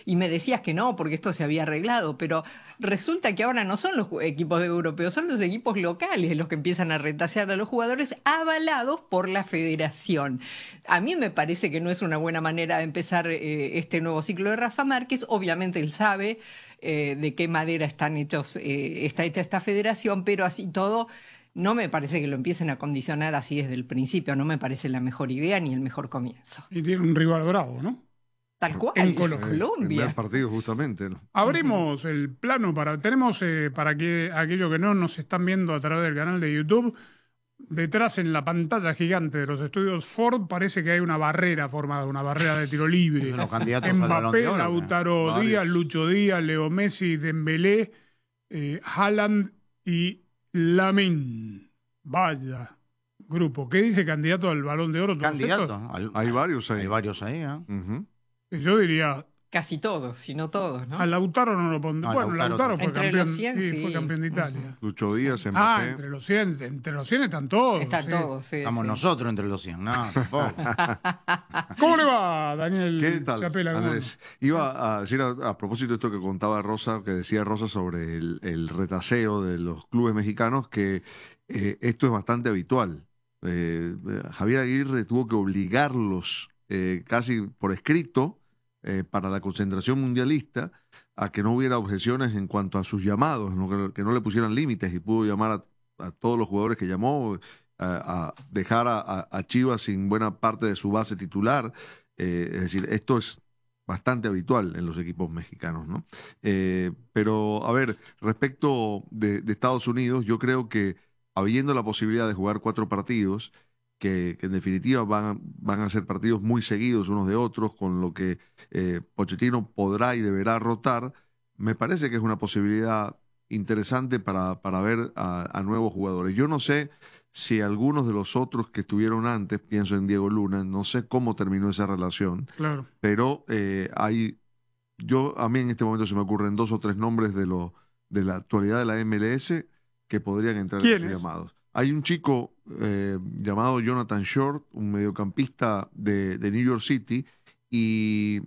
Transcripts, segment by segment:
y me decías que no, porque esto se había arreglado, pero resulta que ahora no son los equipos europeos, son los equipos locales los que empiezan a retasear a los jugadores avalados por la federación. A mí me parece que no es una buena manera de empezar este nuevo ciclo de Rafa Márquez. Obviamente él sabe de qué madera está hecha esta federación, pero así todo no me parece que lo empiecen a condicionar así desde el principio. No me parece la mejor idea ni el mejor comienzo. Y tiene un rival bravo, ¿no? Tal cual, en Colombia. El primer partido justamente, ¿no? Abrimos el plano tenemos para que aquellos que no nos están viendo a través del canal de YouTube, detrás en la pantalla gigante de los estudios Ford parece que hay una barrera formada, una barrera de tiro libre. Los candidatos al Balón Mbappé, de Oro, Lautaro Díaz, Lucho Díaz, Leo Messi, Dembélé, Haaland y Lamine. Vaya grupo. ¿Qué dice candidato al Balón de Oro? Candidato. Hay varios ahí. Hay varios ahí, ¿eh? Uh-huh. Yo diría... Casi todos, si no todos, ¿no? A Lautaro no lo pondré. No, bueno, Lautaro fue entre campeón, los 100, sí. fue campeón de Italia. Lucho Díaz, Mbappé. Entre los 100 están todos. Están todos, sí. Estamos nosotros entre los 100, no, tampoco. ¿Cómo le va, Daniel? ¿Qué tal, Chapela, Andrés? Iba a decir a propósito de esto que contaba Rosa, que decía Rosa sobre el retaseo de los clubes mexicanos, que esto es bastante habitual. Javier Aguirre tuvo que obligarlos casi por escrito para la concentración mundialista a que no hubiera objeciones en cuanto a sus llamados, ¿no? Que no le pusieran límites, y pudo llamar a todos los jugadores que llamó, a dejar a Chivas sin buena parte de su base titular. Es decir, esto es bastante habitual en los equipos mexicanos, ¿no? Pero, a ver, respecto de Estados Unidos, yo creo que habiendo la posibilidad de jugar 4 partidos, que en definitiva van a ser partidos muy seguidos unos de otros, con lo que Pochettino podrá y deberá rotar, me parece que es una posibilidad interesante para ver a nuevos jugadores. Yo no sé si algunos de los otros que estuvieron antes, pienso en Diego Luna, no sé cómo terminó esa relación, claro, pero a mí en este momento se me ocurren 2 o 3 nombres de la actualidad de la MLS que podrían entrar en esos llamados. Hay un chico llamado Jonathan Short, un mediocampista de New York City, y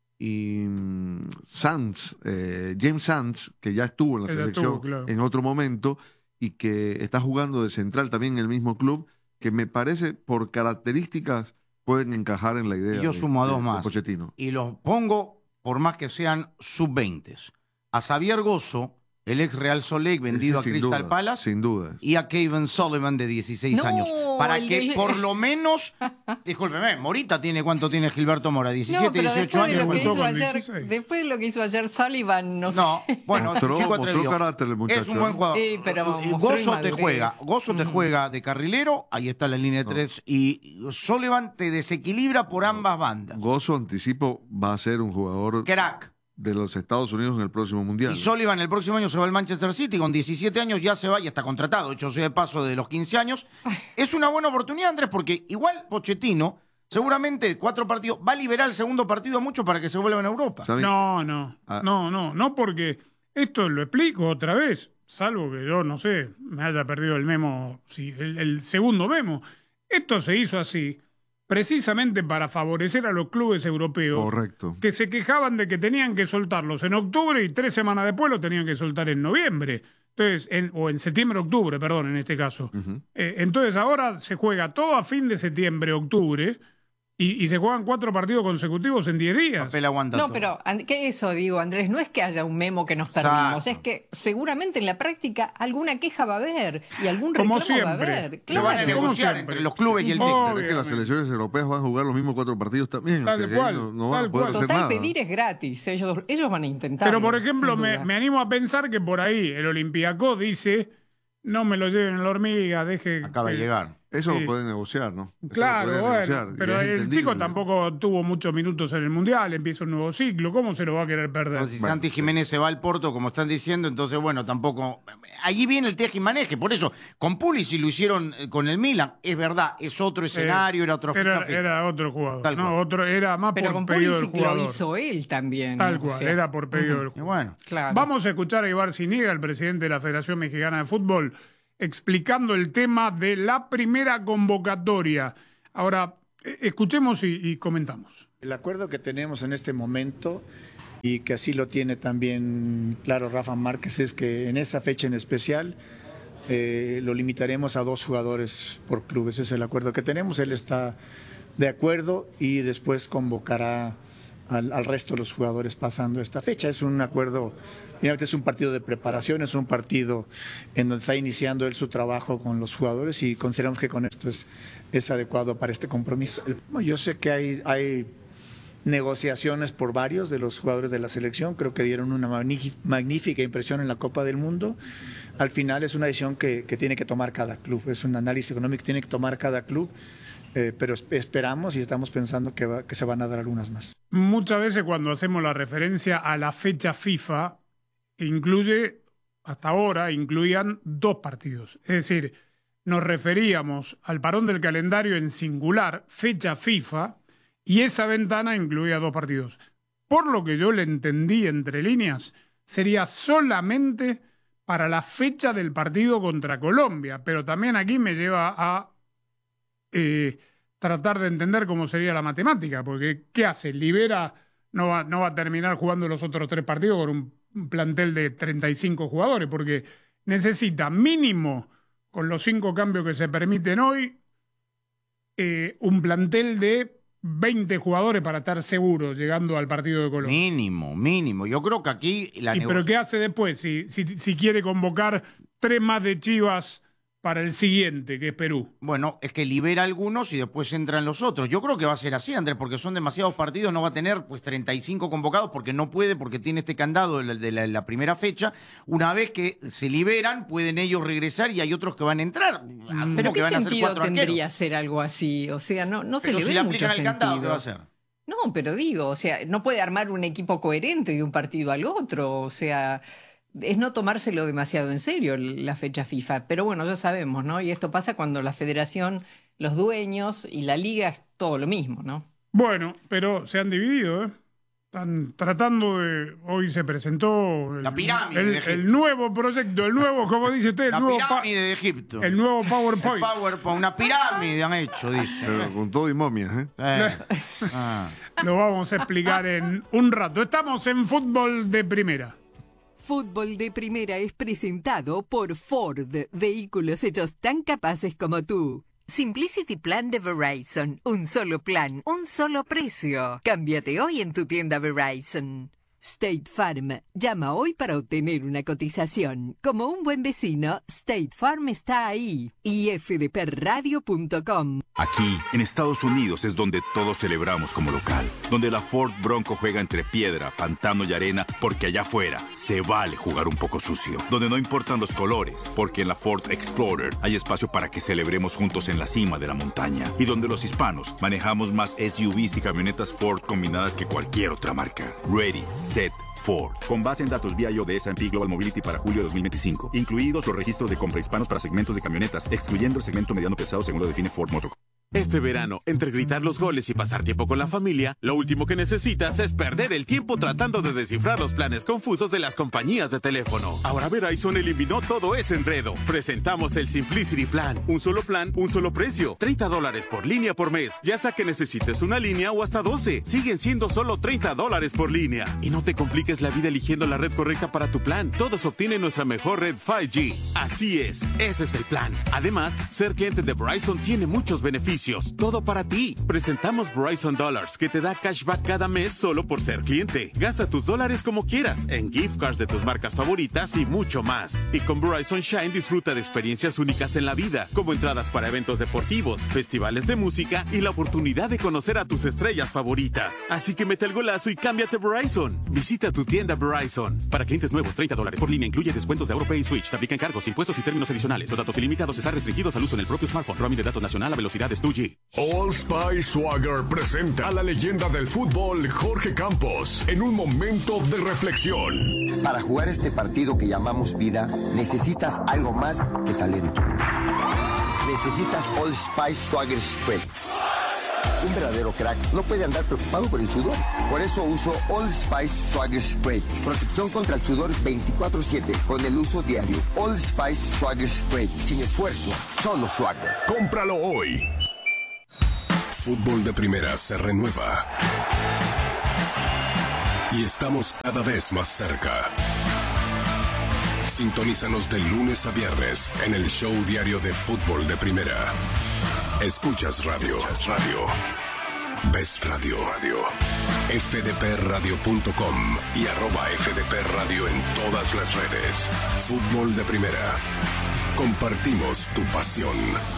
Sands, James Sands, que ya estuvo en la selección en otro momento y que está jugando de central también en el mismo club, que me parece por características pueden encajar en la idea y yo sumo a 2 más. Pochettino. Y los pongo por más que sean sub-20. A Xavier Gozo, el ex Real Salt Lake vendido a Crystal Palace, sin duda, y a Kevin Sullivan de 16 años. Para que por lo menos, discúlpeme, Morita ¿cuánto tiene Gilberto Mora? 17, 18 años. Después de lo que hizo ayer Sullivan, no sé. Bueno, mostró carácter el muchacho. Es un buen jugador. Sí, pero Gozo te juega de carrilero, ahí está la línea de 3, y Sullivan te desequilibra por ambas bandas. Gozo, anticipo, va a ser un jugador crack de los Estados Unidos en el próximo Mundial. Y Sullivan el próximo año se va al Manchester City, con 17 años ya se va y está contratado, hecho sea de paso de los 15 años. Es una buena oportunidad, Andrés, porque igual Pochettino, seguramente 4 partidos, va a liberar el segundo partido a muchos para que se vuelvan a Europa. No, porque esto lo explico otra vez, salvo que yo, no sé, me haya perdido el memo, el segundo memo. Esto se hizo así precisamente para favorecer a los clubes europeos. Correcto. Que se quejaban de que tenían que soltarlos en octubre y 3 semanas después lo tenían que soltar en noviembre. Entonces, o en septiembre-octubre, perdón, en este caso. Uh-huh. Entonces ahora se juega todo a fin de septiembre-octubre y se juegan 4 partidos consecutivos en 10 días. Pero ¿qué eso digo, Andrés? No es que haya un memo que nos perdimos, es que seguramente en la práctica alguna queja va a haber y algún reclamo va a haber. Claro. Van a negociar entre los clubes y el técnico. Pero es que las selecciones europeas van a jugar los mismos 4 partidos también. Tal cual, no van a poder hacer nada. Pedir es gratis, ellos van a intentar. Pero por ejemplo, me animo a pensar que por ahí el Olympiacos dice: no me lo lleven en la hormiga, deje. Acaba de llegar. Eso lo pueden negociar, ¿no? Claro, bueno, pero el chico tampoco tuvo muchos minutos en el Mundial, empieza un nuevo ciclo, ¿cómo se lo va a querer perder? Entonces, si Santi Jiménez se va al Porto, como están diciendo, entonces, bueno, tampoco... Allí viene el teje y maneje, por eso, con Pulisic lo hicieron con el Milan, es verdad, es otro escenario, era otro... Era otro jugador, era más pero por pedido del jugador. Pero con Pulisic lo hizo él también. Tal cual, era por pedido del jugador. Bueno, claro. Vamos a escuchar a Ibar Ziniga, el presidente de la Federación Mexicana de Fútbol, explicando el tema de la primera convocatoria. Ahora, escuchemos y comentamos. El acuerdo que tenemos en este momento y que así lo tiene también claro Rafa Márquez, es que en esa fecha en especial lo limitaremos a 2 jugadores por club. Ese es el acuerdo que tenemos, él está de acuerdo y después convocará al resto de los jugadores pasando esta fecha. Es un acuerdo, finalmente es un partido de preparación, es un partido en donde está iniciando él su trabajo con los jugadores y consideramos que con esto es adecuado para este compromiso. Yo sé que hay negociaciones por varios de los jugadores de la selección, creo que dieron una magnífica impresión en la Copa del Mundo. Al final es una decisión que tiene que tomar cada club, es un análisis económico que tiene que tomar cada club. Pero esperamos y estamos pensando que se van a dar algunas más. Muchas veces cuando hacemos la referencia a la fecha FIFA, hasta ahora incluían 2 partidos. Es decir, nos referíamos al parón del calendario en singular, fecha FIFA, y esa ventana incluía 2 partidos. Por lo que yo le entendí entre líneas, sería solamente para la fecha del partido contra Colombia, pero también aquí me lleva a tratar de entender cómo sería la matemática, porque ¿qué hace? Libera, no va a terminar jugando los otros 3 partidos con un plantel de 35 jugadores, porque necesita mínimo, con los 5 cambios que se permiten hoy, un plantel de 20 jugadores para estar seguro llegando al partido de Colombia. Mínimo. Yo creo que aquí ¿Pero qué hace después? Si quiere convocar 3 más de Chivas para el siguiente, que es Perú. Bueno, es que libera algunos y después entran los otros. Yo creo que va a ser así, Andrés, porque son demasiados partidos, no va a tener 35 convocados porque no puede, porque tiene este candado de la primera fecha. Una vez que se liberan, pueden ellos regresar y hay otros que van a entrar. ¿Pero qué van sentido tendría ser algo así? O sea, no se le ve mucho sentido. Pero si le aplican el candado, ¿qué va a hacer? No, pero digo, o sea, no puede armar un equipo coherente de un partido al otro, o sea, es no tomárselo demasiado en serio la fecha FIFA. Pero bueno, ya sabemos, ¿no? Y esto pasa cuando la federación, los dueños y la liga es todo lo mismo, ¿no? Bueno, pero se han dividido, ¿eh? Están tratando de... Hoy se presentó la pirámide el nuevo proyecto, el nuevo, como dice usted, la pirámide de Egipto. El nuevo PowerPoint. El PowerPoint, una pirámide han hecho, dice. Pero con todo y momias, Lo vamos a explicar en un rato. Estamos en Fútbol de Primera. Fútbol de Primera es presentado por Ford, vehículos hechos tan capaces como tú. Simplicity Plan de Verizon, un solo plan, un solo precio. Cámbiate hoy en tu tienda Verizon. State Farm, llama hoy para obtener una cotización. Como un buen vecino, State Farm está ahí. Y fdpradio.com. Aquí, en Estados Unidos, es donde todos celebramos como local. Donde la Ford Bronco juega entre piedra, pantano y arena, porque allá afuera se vale jugar un poco sucio. Donde no importan los colores, porque en la Ford Explorer hay espacio para que celebremos juntos en la cima de la montaña. Y donde los hispanos manejamos más SUVs y camionetas Ford combinadas que cualquier otra marca. Ready, set, Ford. Con base en datos BIO de S&P Global Mobility para julio de 2025. Incluidos los registros de compra hispanos para segmentos de camionetas, excluyendo el segmento mediano pesado según lo define Ford Motor. Este verano, entre gritar los goles y pasar tiempo con la familia, lo último que necesitas es perder el tiempo tratando de descifrar los planes confusos de las compañías de teléfono. Ahora Verizon eliminó todo ese enredo. Presentamos el Simplicity Plan. Un solo plan, un solo precio. $30 por línea por mes. Ya sea que necesites una línea o hasta 12. Siguen siendo solo $30 por línea. Y no te compliques la vida eligiendo la red correcta para tu plan. Todos obtienen nuestra mejor red 5G. Así es, ese es el plan. Además, ser cliente de Verizon tiene muchos beneficios. Todo para ti. Presentamos Verizon Dollars, que te da cashback cada mes solo por ser cliente. Gasta tus dólares como quieras, en gift cards de tus marcas favoritas y mucho más. Y con Verizon Shine disfruta de experiencias únicas en la vida, como entradas para eventos deportivos, festivales de música y la oportunidad de conocer a tus estrellas favoritas. Así que mete el golazo y cámbiate a Verizon. Visita tu tienda Verizon. Para clientes nuevos, $30 por línea incluye descuentos de AuroPay y Switch. Te aplican cargos, impuestos y términos adicionales. Los datos ilimitados están restringidos al uso en el propio smartphone. Roaming de datos nacional a velocidades 2G. Old Spice Swagger presenta a la leyenda del fútbol Jorge Campos en un momento de reflexión. Para jugar este partido que llamamos vida, necesitas algo más que talento. Necesitas Old Spice Swagger Spray. Un verdadero crack no puede andar preocupado por el sudor. Por eso uso Old Spice Swagger Spray. Protección contra el sudor 24/7 con el uso diario. Old Spice Swagger Spray. Sin esfuerzo, solo Swagger. Cómpralo hoy. Fútbol de Primera se renueva. y estamos cada vez más cerca. Sintonízanos de lunes a viernes en el show diario de fútbol de Primera. Escuchas radio. Ves radio. fdpradio.com y @fdpradio en todas las redes. Fútbol de Primera. Compartimos tu pasión.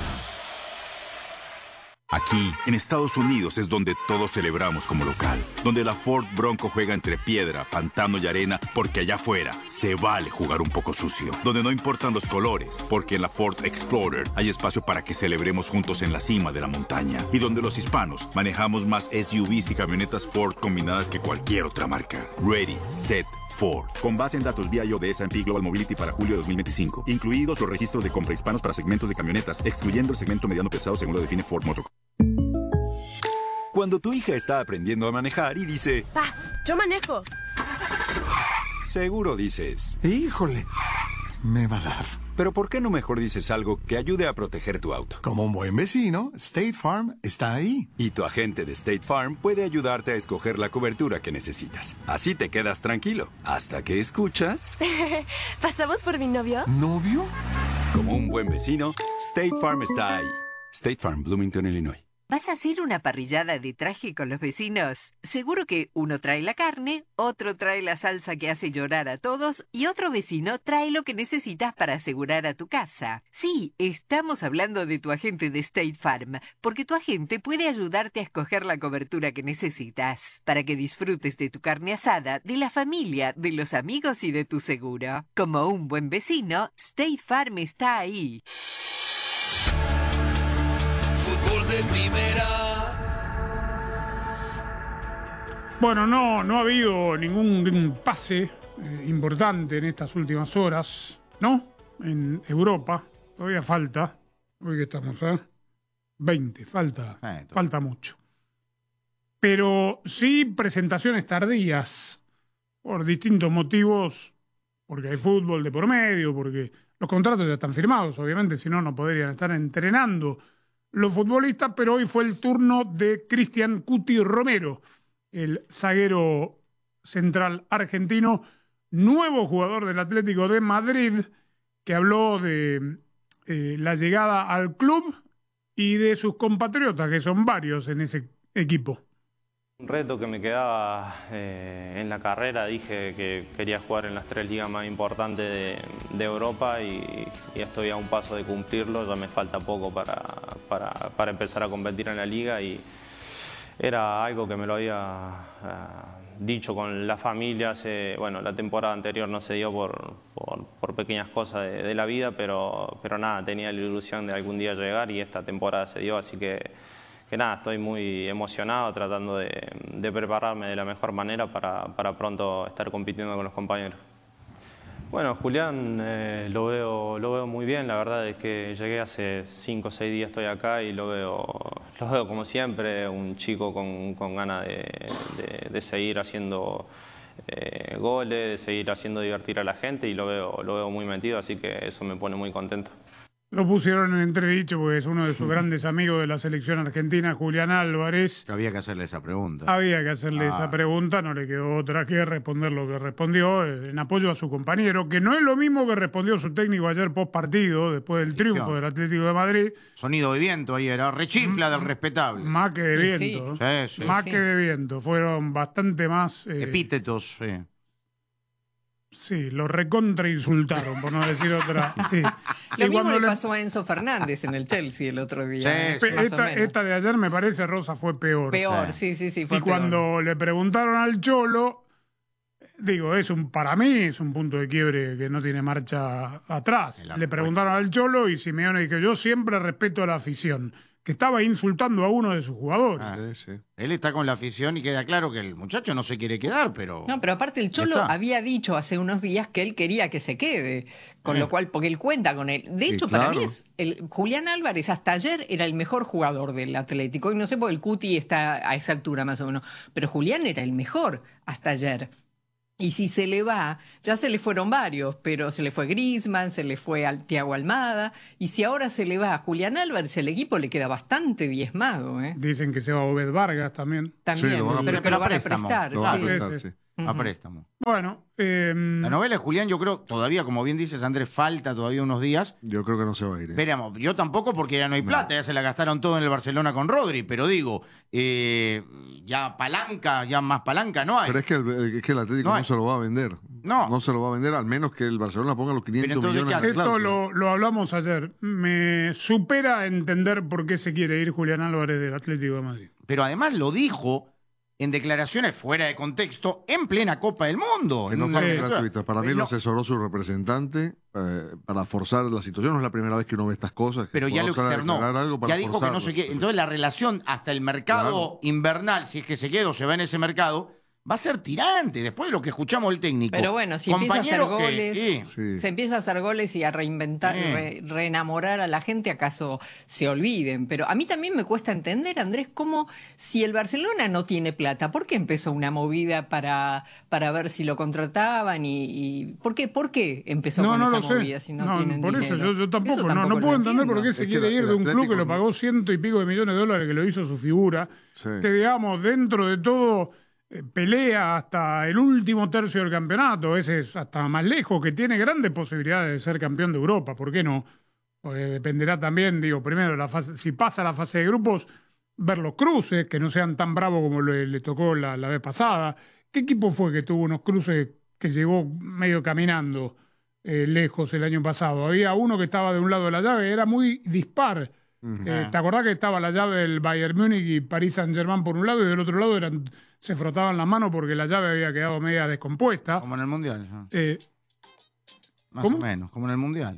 Aquí, en Estados Unidos, es donde todos celebramos como local. Donde la Ford Bronco juega entre piedra, pantano y arena, porque allá afuera se vale jugar un poco sucio. Donde no importan los colores, porque en la Ford Explorer hay espacio para que celebremos juntos en la cima de la montaña. Y donde los hispanos manejamos más SUVs y camionetas Ford combinadas que cualquier otra marca. Ready, set, Ford. Con base en datos BIO de S&P Global Mobility para julio de 2025, incluidos los registros de compra hispanos para segmentos de camionetas, excluyendo el segmento mediano pesado según lo define Ford Motor. Cuando tu hija está aprendiendo a manejar y dice... ¡Pa, yo manejo! Seguro dices... ¡Híjole! Me va a dar. Pero ¿por qué no mejor dices algo que ayude a proteger tu auto? Como un buen vecino, State Farm está ahí. Y tu agente de State Farm puede ayudarte a escoger la cobertura que necesitas. Así te quedas tranquilo, hasta que escuchas... ¿Pasamos por mi novio? ¿Novio? Como un buen vecino, State Farm está ahí. State Farm, Bloomington, Illinois. ¿Vas a hacer una parrillada de traje con los vecinos? Seguro que uno trae la carne, otro trae la salsa que hace llorar a todos y otro vecino trae lo que necesitas para asegurar a tu casa. Sí, estamos hablando de tu agente de State Farm, porque tu agente puede ayudarte a escoger la cobertura que necesitas para que disfrutes de tu carne asada, de la familia, de los amigos y de tu seguro. Como un buen vecino, State Farm está ahí. De Primera. Bueno, no ha habido ningún pase importante en estas últimas horas, ¿no? En Europa. Todavía falta. Hoy que estamos a 20. Falta mucho. Pero sí presentaciones tardías por distintos motivos. Porque hay fútbol de por medio, porque los contratos ya están firmados, obviamente, si no, no podrían estar entrenando los futbolistas, pero hoy fue el turno de Cristian Cuti Romero, el zaguero central argentino, nuevo jugador del Atlético de Madrid, que habló de la llegada al club y de sus compatriotas, que son varios en ese equipo. Un reto que me quedaba en la carrera, dije que quería jugar en las 3 ligas más importantes de Europa y estoy a un paso de cumplirlo, ya me falta poco para empezar a competir en la liga y era algo que me lo había dicho con la familia, bueno, la temporada anterior no se dio por pequeñas cosas de la vida, pero nada, tenía la ilusión de algún día llegar y esta temporada se dio, así que nada, estoy muy emocionado tratando de prepararme de la mejor manera para pronto estar compitiendo con los compañeros. Bueno, Julián lo veo muy bien, la verdad es que llegué hace 5 o 6 días, estoy acá y lo veo como siempre, un chico con ganas de seguir haciendo goles, de seguir haciendo divertir a la gente y lo veo muy metido, así que eso me pone muy contento. Lo pusieron en entredicho porque es uno de sus grandes amigos de la selección argentina, Julián Álvarez. Había que hacerle esa pregunta. Esa pregunta, no le quedó otra que responder lo que respondió en apoyo a su compañero, que no es lo mismo que respondió su técnico ayer post partido, después del triunfo del Atlético de Madrid. Sonido de viento ahí era, rechifla del respetable. Más que de viento. Sí. Más que de viento, fueron bastante más... epítetos, sí. Sí, lo recontra insultaron, por no decir otra. Sí. Lo mismo le pasó a Enzo Fernández en el Chelsea el otro día. Sí, esta de ayer me parece, Rosa, fue peor. Sí, fue y cuando le preguntaron al Cholo, digo, para mí es un punto de quiebre que no tiene marcha atrás. Le preguntaron al Cholo y Simeone dijo, yo siempre respeto a la afición, que estaba insultando a uno de sus jugadores. Sí. Él está con la afición y queda claro que el muchacho no se quiere quedar, pero... No, pero aparte el Cholo había dicho hace unos días que él quería que se quede, con lo cual, porque él cuenta con él. De hecho, para mí Julián Álvarez hasta ayer era el mejor jugador del Atlético, y no sé por qué el Cuti está a esa altura más o menos, pero Julián era el mejor hasta ayer. Y si se le va, ya se le fueron varios, pero se le fue Griezmann, se le fue al Thiago Almada, y si ahora se le va a Julián Álvarez, el equipo le queda bastante diezmado. Dicen que se va a Obed Vargas también. También, sí, pero lo van a prestar. a préstamo. Bueno, la novela de Julián, yo creo, todavía, como bien dices, Andrés, falta todavía unos días. Yo creo que no se va a ir. Veremos, yo tampoco porque ya no hay plata, ya se la gastaron todo en el Barcelona con Rodri, pero digo, ya más palanca no hay. Pero es que el Atlético no se lo va a vender. No se lo va a vender, al menos que el Barcelona ponga los 500 millones. Esto lo hablamos ayer. Me supera entender por qué se quiere ir Julián Álvarez del Atlético de Madrid. Pero además lo dijo en declaraciones fuera de contexto en plena Copa del Mundo. Que no fueron gratuitas. Para mí lo asesoró su representante para forzar la situación. No es la primera vez que uno ve estas cosas. Pero ya lo externó. Ya dijo que no se quiere. Entonces la relación hasta el mercado invernal, si es que se queda o se va en ese mercado, va a ser tirante después de lo que escuchamos del técnico. Pero bueno, si empieza a hacer goles, se empieza a hacer goles y a reinventar, reenamorar a la gente, acaso se olviden. Pero a mí también me cuesta entender, Andrés, cómo si el Barcelona no tiene plata, ¿por qué empezó una movida para ver si lo contrataban? Y ¿por qué empezó con esa movida si no tienen por dinero? Eso yo tampoco no puedo entender por qué se quiere ir de un club que lo pagó $100 y pico de millones de dólares, que lo hizo su figura, que digamos, dentro de todo pelea hasta el último tercio del campeonato, ese es hasta más lejos, que tiene grandes posibilidades de ser campeón de Europa, ¿por qué no? Porque dependerá también, primero, si pasa la fase de grupos, ver los cruces, que no sean tan bravos como le tocó la vez pasada. ¿Qué equipo fue que tuvo unos cruces que llegó medio caminando lejos el año pasado? Había uno que estaba de un lado de la llave, era muy dispar. ¿Te acordás que estaba la llave del Bayern Múnich y París Saint-Germain por un lado y del otro lado se frotaban las manos porque la llave había quedado media descompuesta? Como en el Mundial. Más ¿cómo? o menos, como en el Mundial.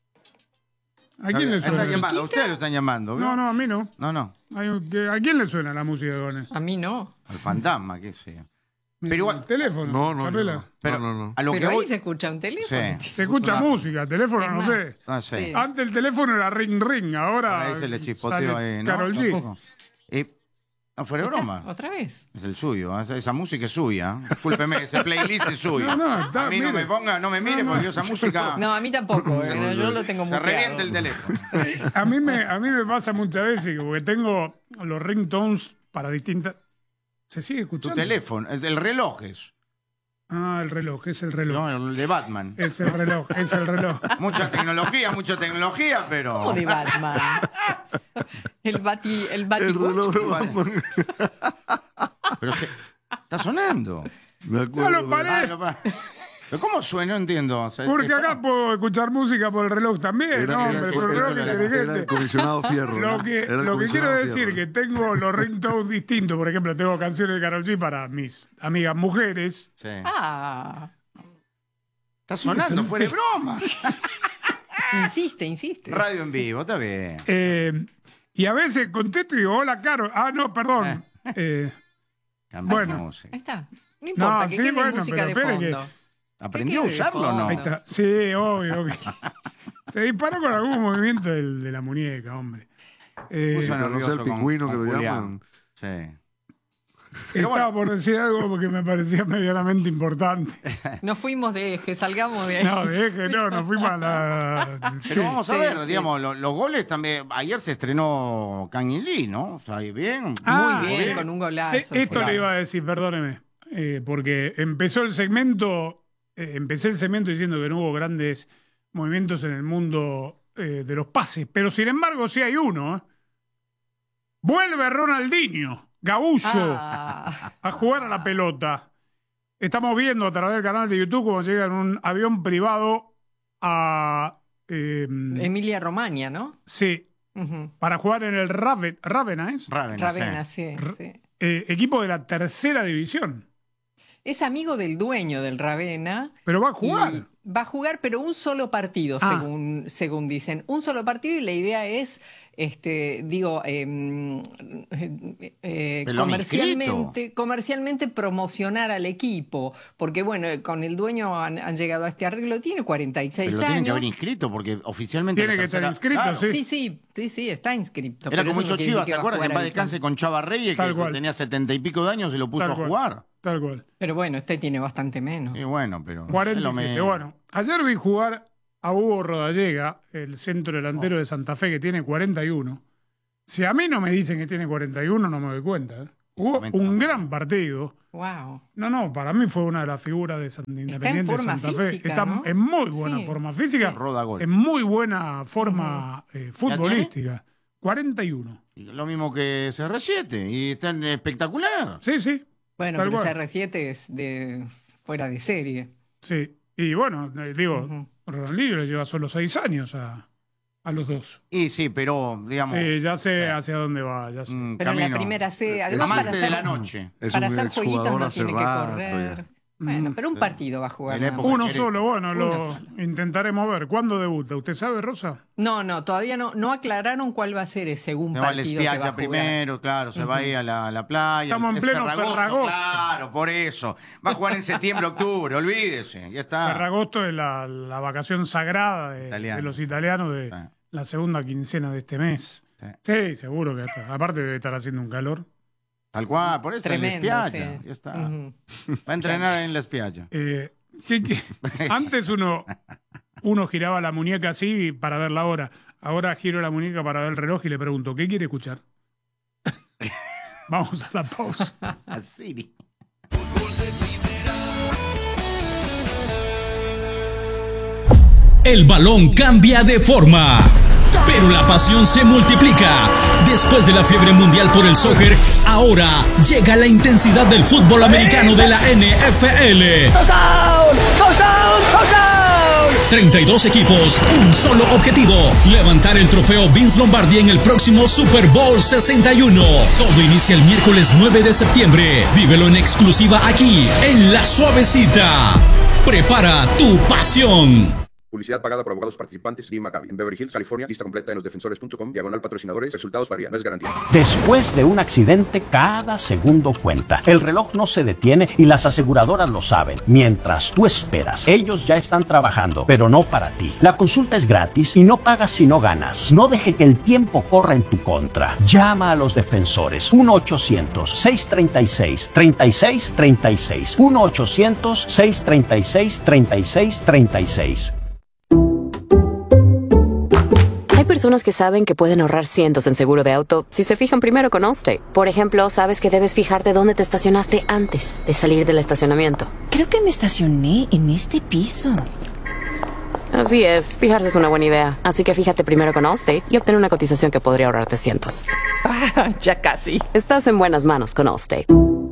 ¿A quién le suena? ¿A ustedes lo están llamando? ¿vio? No, a mí no. No. ¿A quién le suena la música de Gones? A mí no. Al fantasma, qué sea. Pero igual, ¿El teléfono? No. Pero a lo Pero que ahí se escucha un teléfono. Se escucha música, teléfono no sé. Sí. Antes el teléfono era ring ring, ahora ahí se le chispoteo ahí, ¿no? Karol G. No, fuera de broma. ¿Otra vez? Es el suyo, esa música es suya. Discúlpeme, ese playlist es suyo. A mí no me mire porque esa música... No, a mí tampoco, yo lo tengo Se revienta el teléfono. A mí me pasa muchas veces porque tengo los ringtones para distintas... ¿Se sigue escuchando? Tu teléfono, el reloj es. El reloj, es el reloj. No, el de Batman. Es el reloj. Mucha tecnología, pero... ¿Cómo de Batman? El reloj de Batman. Pero está sonando. Me acuerdo. No lo paré. ¿Pero cómo suena? No entiendo. Porque acá puedo escuchar música por el reloj también. Era el comisionado Fierro. Lo que quiero decir es que tengo los ringtones distintos. Por ejemplo, tengo canciones de Karol G para mis amigas mujeres. Sí. Ah. Está sonando, fuera de broma. Insiste. Radio en vivo, está bien. Y a veces contesto y digo, hola, Caro. No, perdón. Bueno. Ahí está. No importa, que quede música de fondo. ¿Aprendió a usarlo o no? Ahí está. Sí, obvio. Se disparó con algún movimiento de la muñeca, hombre. Puso nervioso el pingüino que lo llaman. Sí. Estaba por decir algo porque me parecía medianamente importante. Nos fuimos de eje, salgamos de ahí. No, de eje no, nos fuimos a la... Pero vamos a ver, digamos, los goles también... Ayer se estronó Kang Lee, ¿no? O sea, bien. Muy bien, con un golazo. Esto le iba a decir, perdóneme, porque empecé el segmento diciendo que no hubo grandes movimientos en el mundo de los pases, pero sin embargo sí hay uno. Vuelve Ronaldinho. Gaúcho a jugar a la pelota. Estamos viendo a través del canal de YouTube cómo llega en un avión privado a... Emilia Romagna, ¿no? Sí. Para jugar en el Ravenna, ¿es? Ravenna, sí. Equipo de la tercera división. Es amigo del dueño del Ravenna. Pero va a jugar. Va a jugar, pero un solo partido, según dicen. Un solo partido y la idea es... comercialmente promocionar al equipo, porque bueno, con el dueño han llegado a este arreglo, tiene 46 pero años. Tienen que haber inscrito, porque oficialmente... Tiene que estar inscrito, claro. Sí, está inscrito. Era como hizo Chivas, ¿te que acuerdas? Que en paz descanse con Chava Reyes, que tenía 70 y pico de años y lo puso a jugar. Tal cual. Pero bueno, tiene bastante menos. Y bueno, pero... 47. Bueno, ayer vi jugar a Hugo Rodallega, el centro delantero de Santa Fe, que tiene 41. Si a mí no me dicen que tiene 41, no me doy cuenta. Jugó un gran partido. Wow. No, para mí fue una de las figuras de Independiente de Santa Fe. Física, está ¿no? en muy buena forma física, en muy buena forma futbolística. 41. Lo mismo que CR7, y están espectacular. Sí. Bueno, pero CR7 es de fuera de serie. Sí, y bueno, digo, Ronaldinho le lleva solo 6 años a los dos. Y sí, pero digamos... Sí, ya sé hacia dónde va. Ya sé. Pero en la primera C, además para hacer, de la noche. Para hacer jueguitos no tiene que correr. Ya. Bueno, pero un partido va a jugar. Uno solo, bueno, lo intentaremos ver. ¿Cuándo debuta? ¿Usted sabe, Rosa? No, todavía no aclararon cuál va a ser el segundo partido que va a jugar. Primero, claro, se va a ir a la playa. Estamos en pleno Ferragosto. Claro, por eso. Va a jugar en septiembre, octubre, olvídese, ya está. Ferragosto es la vacación sagrada de los italianos de la segunda quincena de este mes. Sí, seguro que está. Aparte debe estar haciendo un calor. Tal cual, por eso tremendo, en la spiaggia. Sí. Ya está. Va a entrenar en la spiaggia. Antes uno giraba la muñeca así para ver la hora. Ahora giro la muñeca para ver el reloj y le pregunto, ¿qué quiere escuchar? Vamos a la pausa. Así. El balón cambia de forma, pero la pasión se multiplica. Después de la fiebre mundial por el soccer, ahora llega la intensidad del fútbol americano de la NFL. ¡Touchdown! ¡Touchdown! ¡Touchdown! 32 equipos, un solo objetivo: levantar el trofeo Vince Lombardi en el próximo Super Bowl 61. Todo inicia el miércoles 9 de septiembre. Vívelo en exclusiva aquí, en La Suavecita. Prepara tu pasión. Publicidad pagada por abogados participantes de Maccabi. En Beverly Hills, California. Lista completa en losdefensores.com. /patrocinadores. Resultados varían. No es garantía. Después de un accidente, cada segundo cuenta. El reloj no se detiene y las aseguradoras lo saben. Mientras tú esperas, ellos ya están trabajando, pero no para ti. La consulta es gratis y no pagas si no ganas. No deje que el tiempo corra en tu contra. Llama a los defensores. 1-800-636-3636. 1-800-636-3636. Hay personas que saben que pueden ahorrar cientos en seguro de auto si se fijan primero con Allstate. Por ejemplo, sabes que debes fijarte dónde te estacionaste antes de salir del estacionamiento. Creo que me estacioné en este piso. Así es, fijarse es una buena idea. Así que fíjate primero con Allstate y obtén una cotización que podría ahorrarte cientos. Ya casi. Estás en buenas manos con Allstate.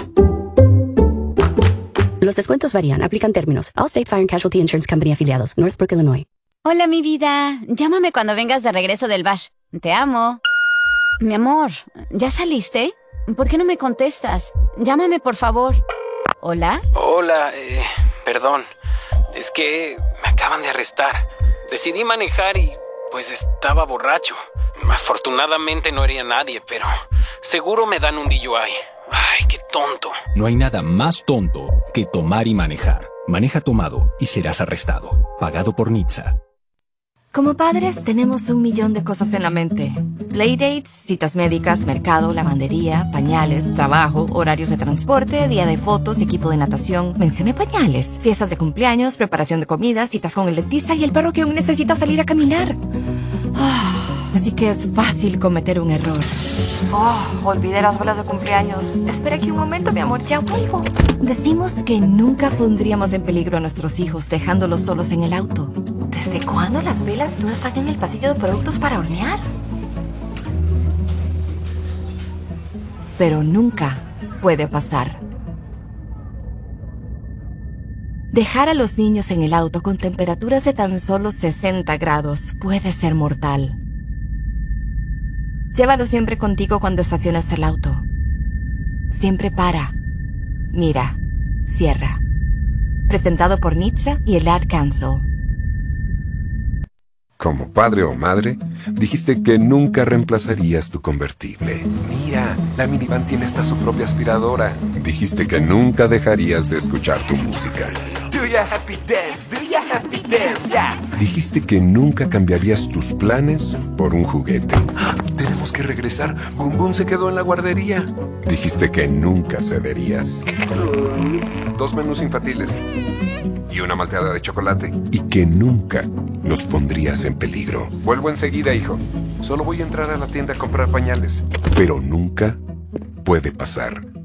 Los descuentos varían, aplican términos. Allstate Fire and Casualty Insurance Company afiliados, Northbrook, Illinois. Hola, mi vida. Llámame cuando vengas de regreso del bash. Te amo. Mi amor, ¿ya saliste? ¿Por qué no me contestas? Llámame, por favor. ¿Hola? Hola, perdón. Es que me acaban de arrestar. Decidí manejar y, pues, estaba borracho. Afortunadamente no hería a nadie, pero seguro me dan un DUI. Ay, qué tonto. No hay nada más tonto que tomar y manejar. Maneja tomado y serás arrestado. Pagado por NHTSA. Como padres tenemos 1.000.000 de cosas en la mente. Playdates, citas médicas, mercado, lavandería, pañales, trabajo, horarios de transporte, día de fotos, equipo de natación. Mencioné pañales, fiestas de cumpleaños, preparación de comidas, citas con el dentista y el perro que aún necesita salir a caminar. Así que es fácil cometer un error. Olvidé las velas de cumpleaños. Espera aquí un momento, mi amor, ya vuelvo. Decimos que nunca pondríamos en peligro a nuestros hijos dejándolos solos en el auto. ¿Desde cuándo las velas no están en el pasillo de productos para hornear? Pero nunca puede pasar. Dejar a los niños en el auto con temperaturas de tan solo 60 grados puede ser mortal. Llévalo siempre contigo cuando estaciones el auto. Siempre para, mira, cierra. Presentado por NHTSA y el Ad Council. Como padre o madre, dijiste que nunca reemplazarías tu convertible. Mira, la minivan tiene hasta su propia aspiradora. Dijiste que nunca dejarías de escuchar tu música. Do your happy dance, yeah. Dijiste que nunca cambiarías tus planes por un juguete. Tenemos que regresar. Boom Boom se quedó en la guardería. Dijiste que nunca cederías. 2 menús infantiles y una malteada de chocolate. Y que nunca los pondrías en peligro. Vuelvo enseguida, hijo. Solo voy a entrar a la tienda a comprar pañales. Pero nunca puede pasar.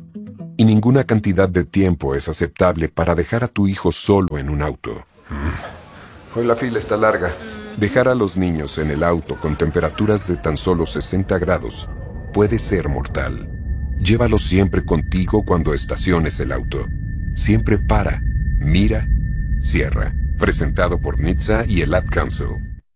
Y ninguna cantidad de tiempo es aceptable para dejar a tu hijo solo en un auto. Hoy la fila está larga. Dejar a los niños en el auto con temperaturas de tan solo 60 grados puede ser mortal. Llévalo siempre contigo cuando estaciones el auto. Siempre para, mira, cierra. Presentado por NHTSA y el Ad Council.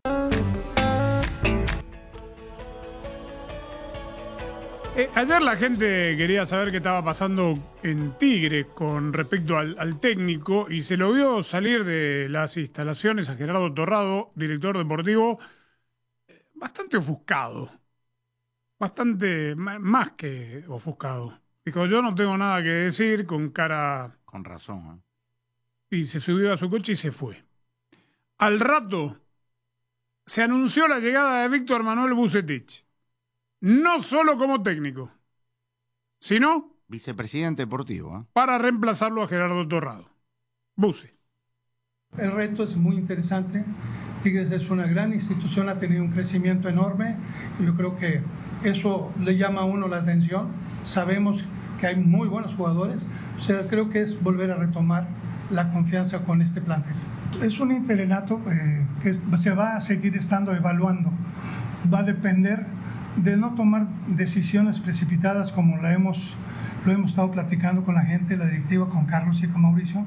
Ayer la gente quería saber qué estaba pasando en Tigre con respecto al técnico y se lo vio salir de las instalaciones a Gerardo Torrado, director deportivo, bastante ofuscado. Bastante más que ofuscado. Dijo, yo no tengo nada que decir, con cara... Con razón, Y se subió a su coche y se fue. Al rato se anunció la llegada de Víctor Manuel Vucetich. No solo como técnico, sino... Vicepresidente deportivo. Para reemplazarlo a Gerardo Torrado. Buce. El reto es muy interesante. Tigres es una gran institución, ha tenido un crecimiento enorme. Yo creo que eso le llama a uno la atención. Sabemos que hay muy buenos jugadores. O sea, creo que es volver a retomar la confianza con este plantel. Es un interinato que se va a seguir estando evaluando. Va a depender de no tomar decisiones precipitadas como lo hemos estado platicando con la gente, la directiva, con Carlos y con Mauricio.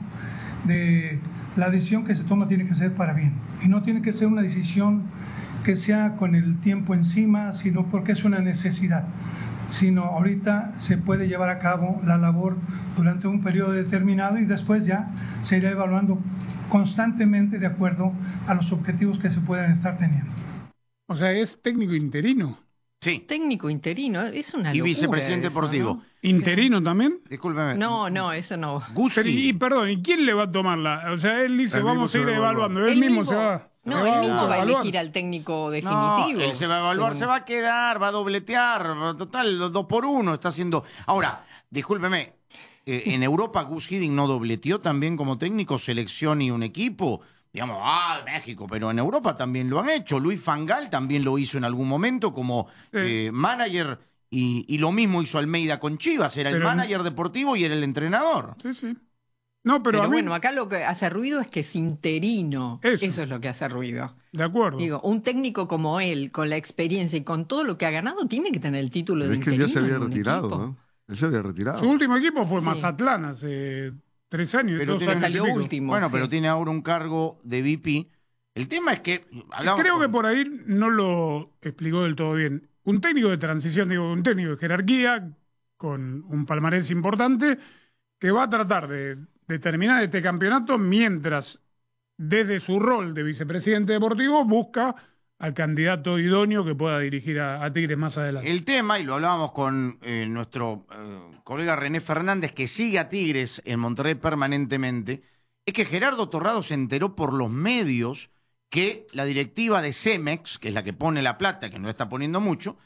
La decisión que se toma tiene que ser para bien y no tiene que ser una decisión que sea con el tiempo encima, sino porque es una necesidad. Sino ahorita se puede llevar a cabo la labor durante un periodo determinado y después ya se irá evaluando constantemente de acuerdo a los objetivos que se puedan estar teniendo. O sea, es técnico interino. Sí. Técnico interino, es una locura. Y vicepresidente eso, deportivo. ¿no? ¿Interino también? Discúlpeme. No, eso no. Pero, y perdón, ¿y quién le va a tomarla? O sea, él dice, vamos a ir evaluando. Él mismo se va. No, él mismo va a elegir al técnico definitivo. No, él se va a evaluar, se va a quedar, va a dobletear, total, 2-por-1 está haciendo. Ahora, discúlpeme, en Europa Gus Hiddink no dobleteó también como técnico, selección y un equipo. Digamos, México, pero en Europa también lo han hecho. Luis Van Gaal también lo hizo en algún momento como manager y lo mismo hizo Almeida con Chivas. Era el manager deportivo y era el entrenador. Sí, sí. No, pero a mí... bueno, acá lo que hace ruido es que es interino. Eso es lo que hace ruido. De acuerdo. Digo, un técnico como él, con la experiencia y con todo lo que ha ganado, tiene que tener el título de interino. Es que él ya se había en un retirado, equipo. ¿no? Él se había retirado. Su último equipo fue Mazatlán hace 3 años. Pero 2 años salió y pico. último. Bueno, sí. pero tiene ahora un cargo de VP. El tema es que... Creo que por ahí no lo explicó del todo bien. Un técnico de transición, digo, un técnico de jerarquía, con un palmarés importante, que va a tratar de terminar este campeonato mientras, desde su rol de vicepresidente deportivo, busca al candidato idóneo que pueda dirigir a Tigres más adelante. El tema, y lo hablábamos con nuestro colega René Fernández, que sigue a Tigres en Monterrey permanentemente, es que Gerardo Torrado se enteró por los medios que la directiva de Cemex, que es la que pone la plata, que no está poniendo mucho,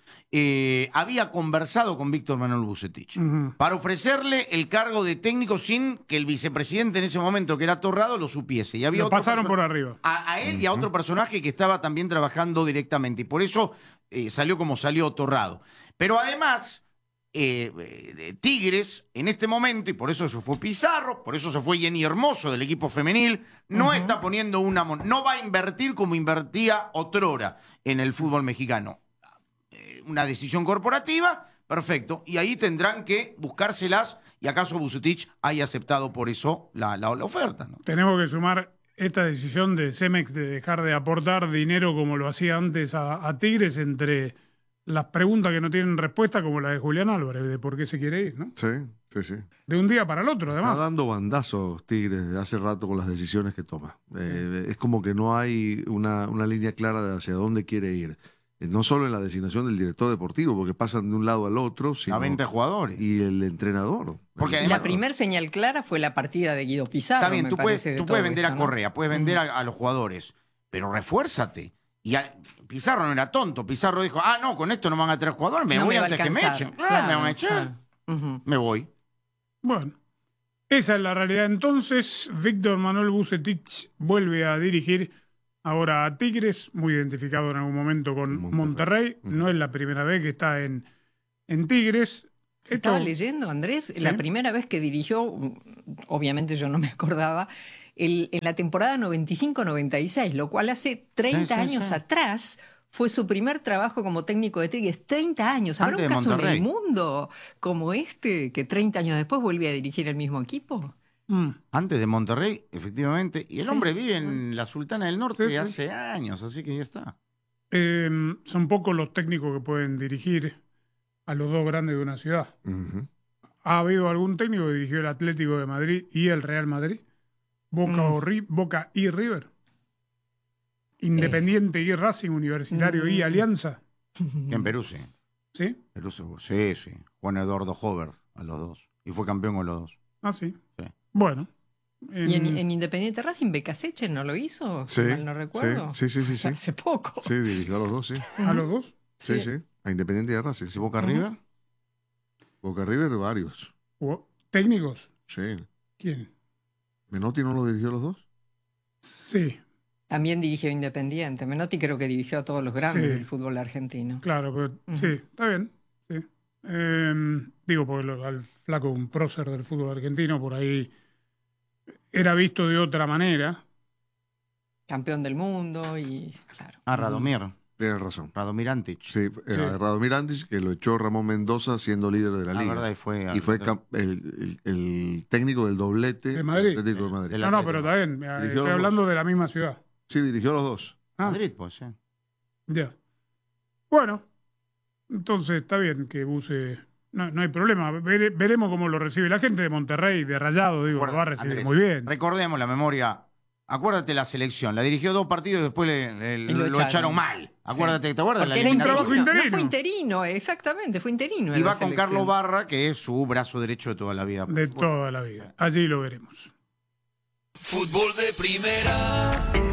había conversado con Víctor Manuel Vucetich para ofrecerle el cargo de técnico sin que el vicepresidente en ese momento, que era Torrado, lo supiese. Y había lo pasaron por arriba. A él y a otro personaje que estaba también trabajando directamente. Y por eso salió como salió Torrado. Pero además... Tigres en este momento, y por eso se fue Pizarro, por eso se fue Jenny Hermoso del equipo femenil, no está poniendo no va a invertir como invertía otrora en el fútbol mexicano. Una decisión corporativa, perfecto, y ahí tendrán que buscárselas, y acaso Vucetich haya aceptado por eso la oferta, ¿no? Tenemos que sumar esta decisión de Cemex de dejar de aportar dinero como lo hacía antes a Tigres entre las preguntas que no tienen respuesta, como la de Julián Álvarez, de por qué se quiere ir, ¿no? Sí. De un día para el otro, además. Está dando bandazos Tigres desde hace rato con las decisiones que toma. Es como que no hay una línea clara de hacia dónde quiere ir. No solo en la designación del director deportivo, porque pasan de un lado al otro, sino a 20 jugadores. Y el entrenador. Porque además, la primer señal clara fue la partida de Guido Pizarro. Está bien, tú puedes vender a Correa, puedes vender a los jugadores, pero refuérzate. Y Pizarro no era tonto. Pizarro dijo, no, con esto no van a traer jugadores, me voy antes que me echen. Claro, me van a echar. Me voy. Bueno, esa es la realidad. Entonces, Víctor Manuel Vucetich vuelve a dirigir ahora a Tigres, muy identificado en algún momento con Monterrey. No es la primera vez que está en Tigres. Estaba leyendo, Andrés, ¿Sí? la primera vez que dirigió, obviamente yo no me acordaba, en la temporada 95-96, lo cual hace 30 años atrás fue su primer trabajo como técnico de Tigres. 30 años. ¿Habrá un caso en el mundo como este que 30 años después vuelve a dirigir el mismo equipo? Antes de Monterrey, efectivamente. Y el hombre vive en la Sultana del Norte hace años, así que ya está. Son pocos los técnicos que pueden dirigir a los dos grandes de una ciudad. ¿Ha habido algún técnico que dirigió el Atlético de Madrid y el Real Madrid? Boca y River. Independiente y Racing, Universitario y Alianza. En Perú, sí. ¿Sí? Perú, sí. Juan Eduardo Hover, a los dos. Y fue campeón con los dos. Ah, sí. Bueno. ¿Y en Independiente Racing Becaseche no lo hizo? Si mal no recuerdo. Sí. Hace poco. Sí, dirigió a los dos, sí. ¿A los dos? Sí. A Independiente y a Racing. ¿Y Boca River? Boca River, varios. ¿Técnicos? Sí. ¿Quién? ¿Menotti no lo dirigió a los dos? Sí. También dirigió Independiente. Menotti creo que dirigió a todos los grandes del fútbol argentino. Claro, pero sí, está bien. Sí. Digo, porque al flaco, un prócer del fútbol argentino, por ahí era visto de otra manera. Campeón del mundo y... Claro. Radomir. Tienes razón. Radomir Antic. Sí, Radomir Antic, que lo echó Ramón Mendoza siendo líder de la liga. Verdad, y fue el técnico del doblete de Madrid. Atlético de Madrid. No, pero está bien. Estoy hablando de la misma ciudad. Sí, dirigió a los dos. Madrid, pues, sí. Ya. Bueno, entonces está bien que Buse... No hay problema. Veremos cómo lo recibe la gente de Monterrey, de Rayado, digo, lo va a recibir Andrés, muy bien. Recordemos la memoria. Acuérdate la selección. La dirigió 2 partidos y después lo echaron mal. Acuérdate, ¿te acuerdas? Porque era un trabajo interino. No fue interino, exactamente, fue interino. Y va con Carlos Barra, que es su brazo derecho de toda la vida. De toda la vida. Allí lo veremos. Fútbol de primera.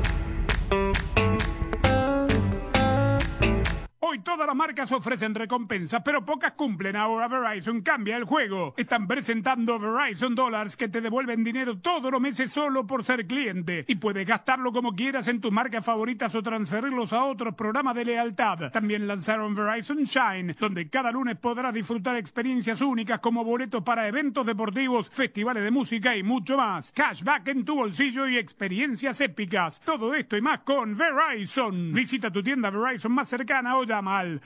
Hoy todas las marcas ofrecen recompensas, pero pocas cumplen. Ahora Verizon cambia el juego. Están presentando Verizon Dollars que te devuelven dinero todos los meses solo por ser cliente. Y puedes gastarlo como quieras en tus marcas favoritas o transferirlos a otros programas de lealtad. También lanzaron Verizon Shine, donde cada lunes podrás disfrutar experiencias únicas como boletos para eventos deportivos, festivales de música y mucho más. Cashback en tu bolsillo y experiencias épicas. Todo esto y más con Verizon. Visita tu tienda Verizon más cercana o llama al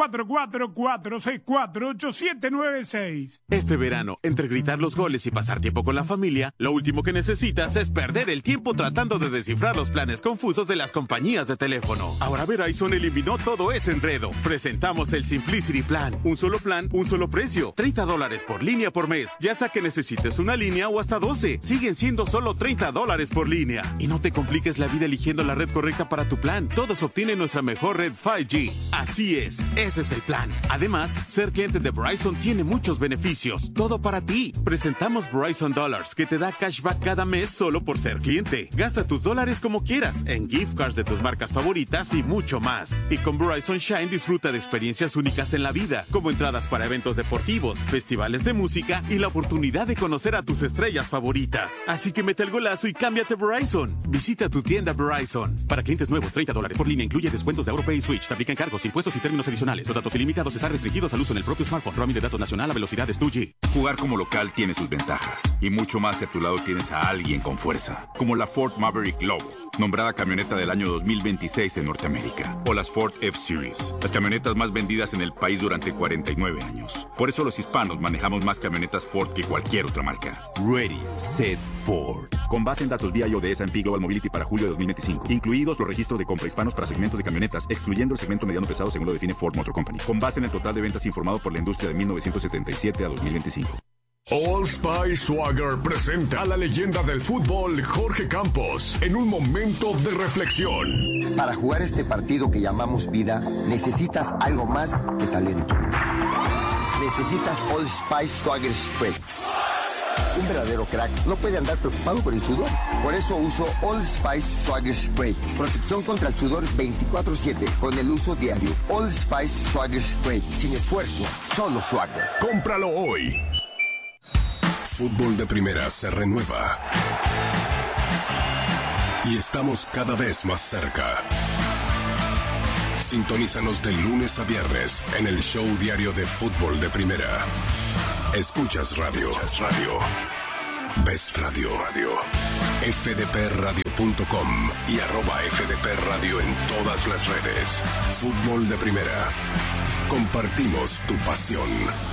844-464-8796. Este verano, entre gritar los goles y pasar tiempo con la familia, lo último que necesitas es perder el tiempo tratando de descifrar los planes confusos de las compañías de teléfono. Ahora Verizon eliminó todo ese enredo. Presentamos el Simplicity Plan. Un solo plan, un solo precio. $30 por línea por mes. Ya sea que necesites una línea o hasta 12. Siguen siendo solo $30 por línea. Y no te compliques la vida eligiendo la red correcta para tu plan. Todos obtienen nuestra mejor red 5G. Así es, ese es el plan. Además, ser cliente de Verizon tiene muchos beneficios. Todo para ti. Presentamos Verizon Dollars, que te da cashback cada mes solo por ser cliente. Gasta tus dólares como quieras, en gift cards de tus marcas favoritas y mucho más. Y con Verizon Shine disfruta de experiencias únicas en la vida, como entradas para eventos deportivos, festivales de música y la oportunidad de conocer a tus estrellas favoritas. Así que mete el golazo y cámbiate Verizon. Visita tu tienda Verizon. Para clientes nuevos, $30 por línea incluye descuentos de AuroPay y Switch. Te aplican cargos, impuestos y términos adicionales. Los datos ilimitados están restringidos al uso en el propio smartphone. Roaming de datos nacional a velocidades 2G. Jugar como local tiene sus ventajas. Y mucho más si a tu lado tienes a alguien con fuerza. Como la Ford Maverick Lobo, nombrada camioneta del año 2026 en Norteamérica. O las Ford F-Series, las camionetas más vendidas en el país durante 49 años. Por eso los hispanos manejamos más camionetas Ford que cualquier otra marca. Ready, Set, Ford. Con base en datos BIO de S&P Global Mobility para julio de 2025. Incluidos los registros de compra hispanos para segmentos de camionetas, excluyendo el segmento mediano pesado según lo define Ford Motor Company. Con base en el total de ventas informado por la industria de 1977 a 2025. Old Spice Swagger presenta a la leyenda del fútbol Jorge Campos en un momento de reflexión. Para jugar este partido que llamamos vida, necesitas algo más que talento. Necesitas Old Spice Swagger Spray. Un verdadero crack no puede andar preocupado por el sudor. Por eso uso Old Spice Swagger Spray. Protección contra el sudor 24/7 con el uso diario. Old Spice Swagger Spray. Sin esfuerzo, solo Swagger. Cómpralo hoy. Fútbol de primera se renueva. Y estamos cada vez más cerca. Sintonízanos de lunes a viernes en el show diario de Fútbol de Primera. Escuchas radio. Ves radio. fdpradio.com y @fdpradio en todas las redes. Fútbol de Primera. Compartimos tu pasión.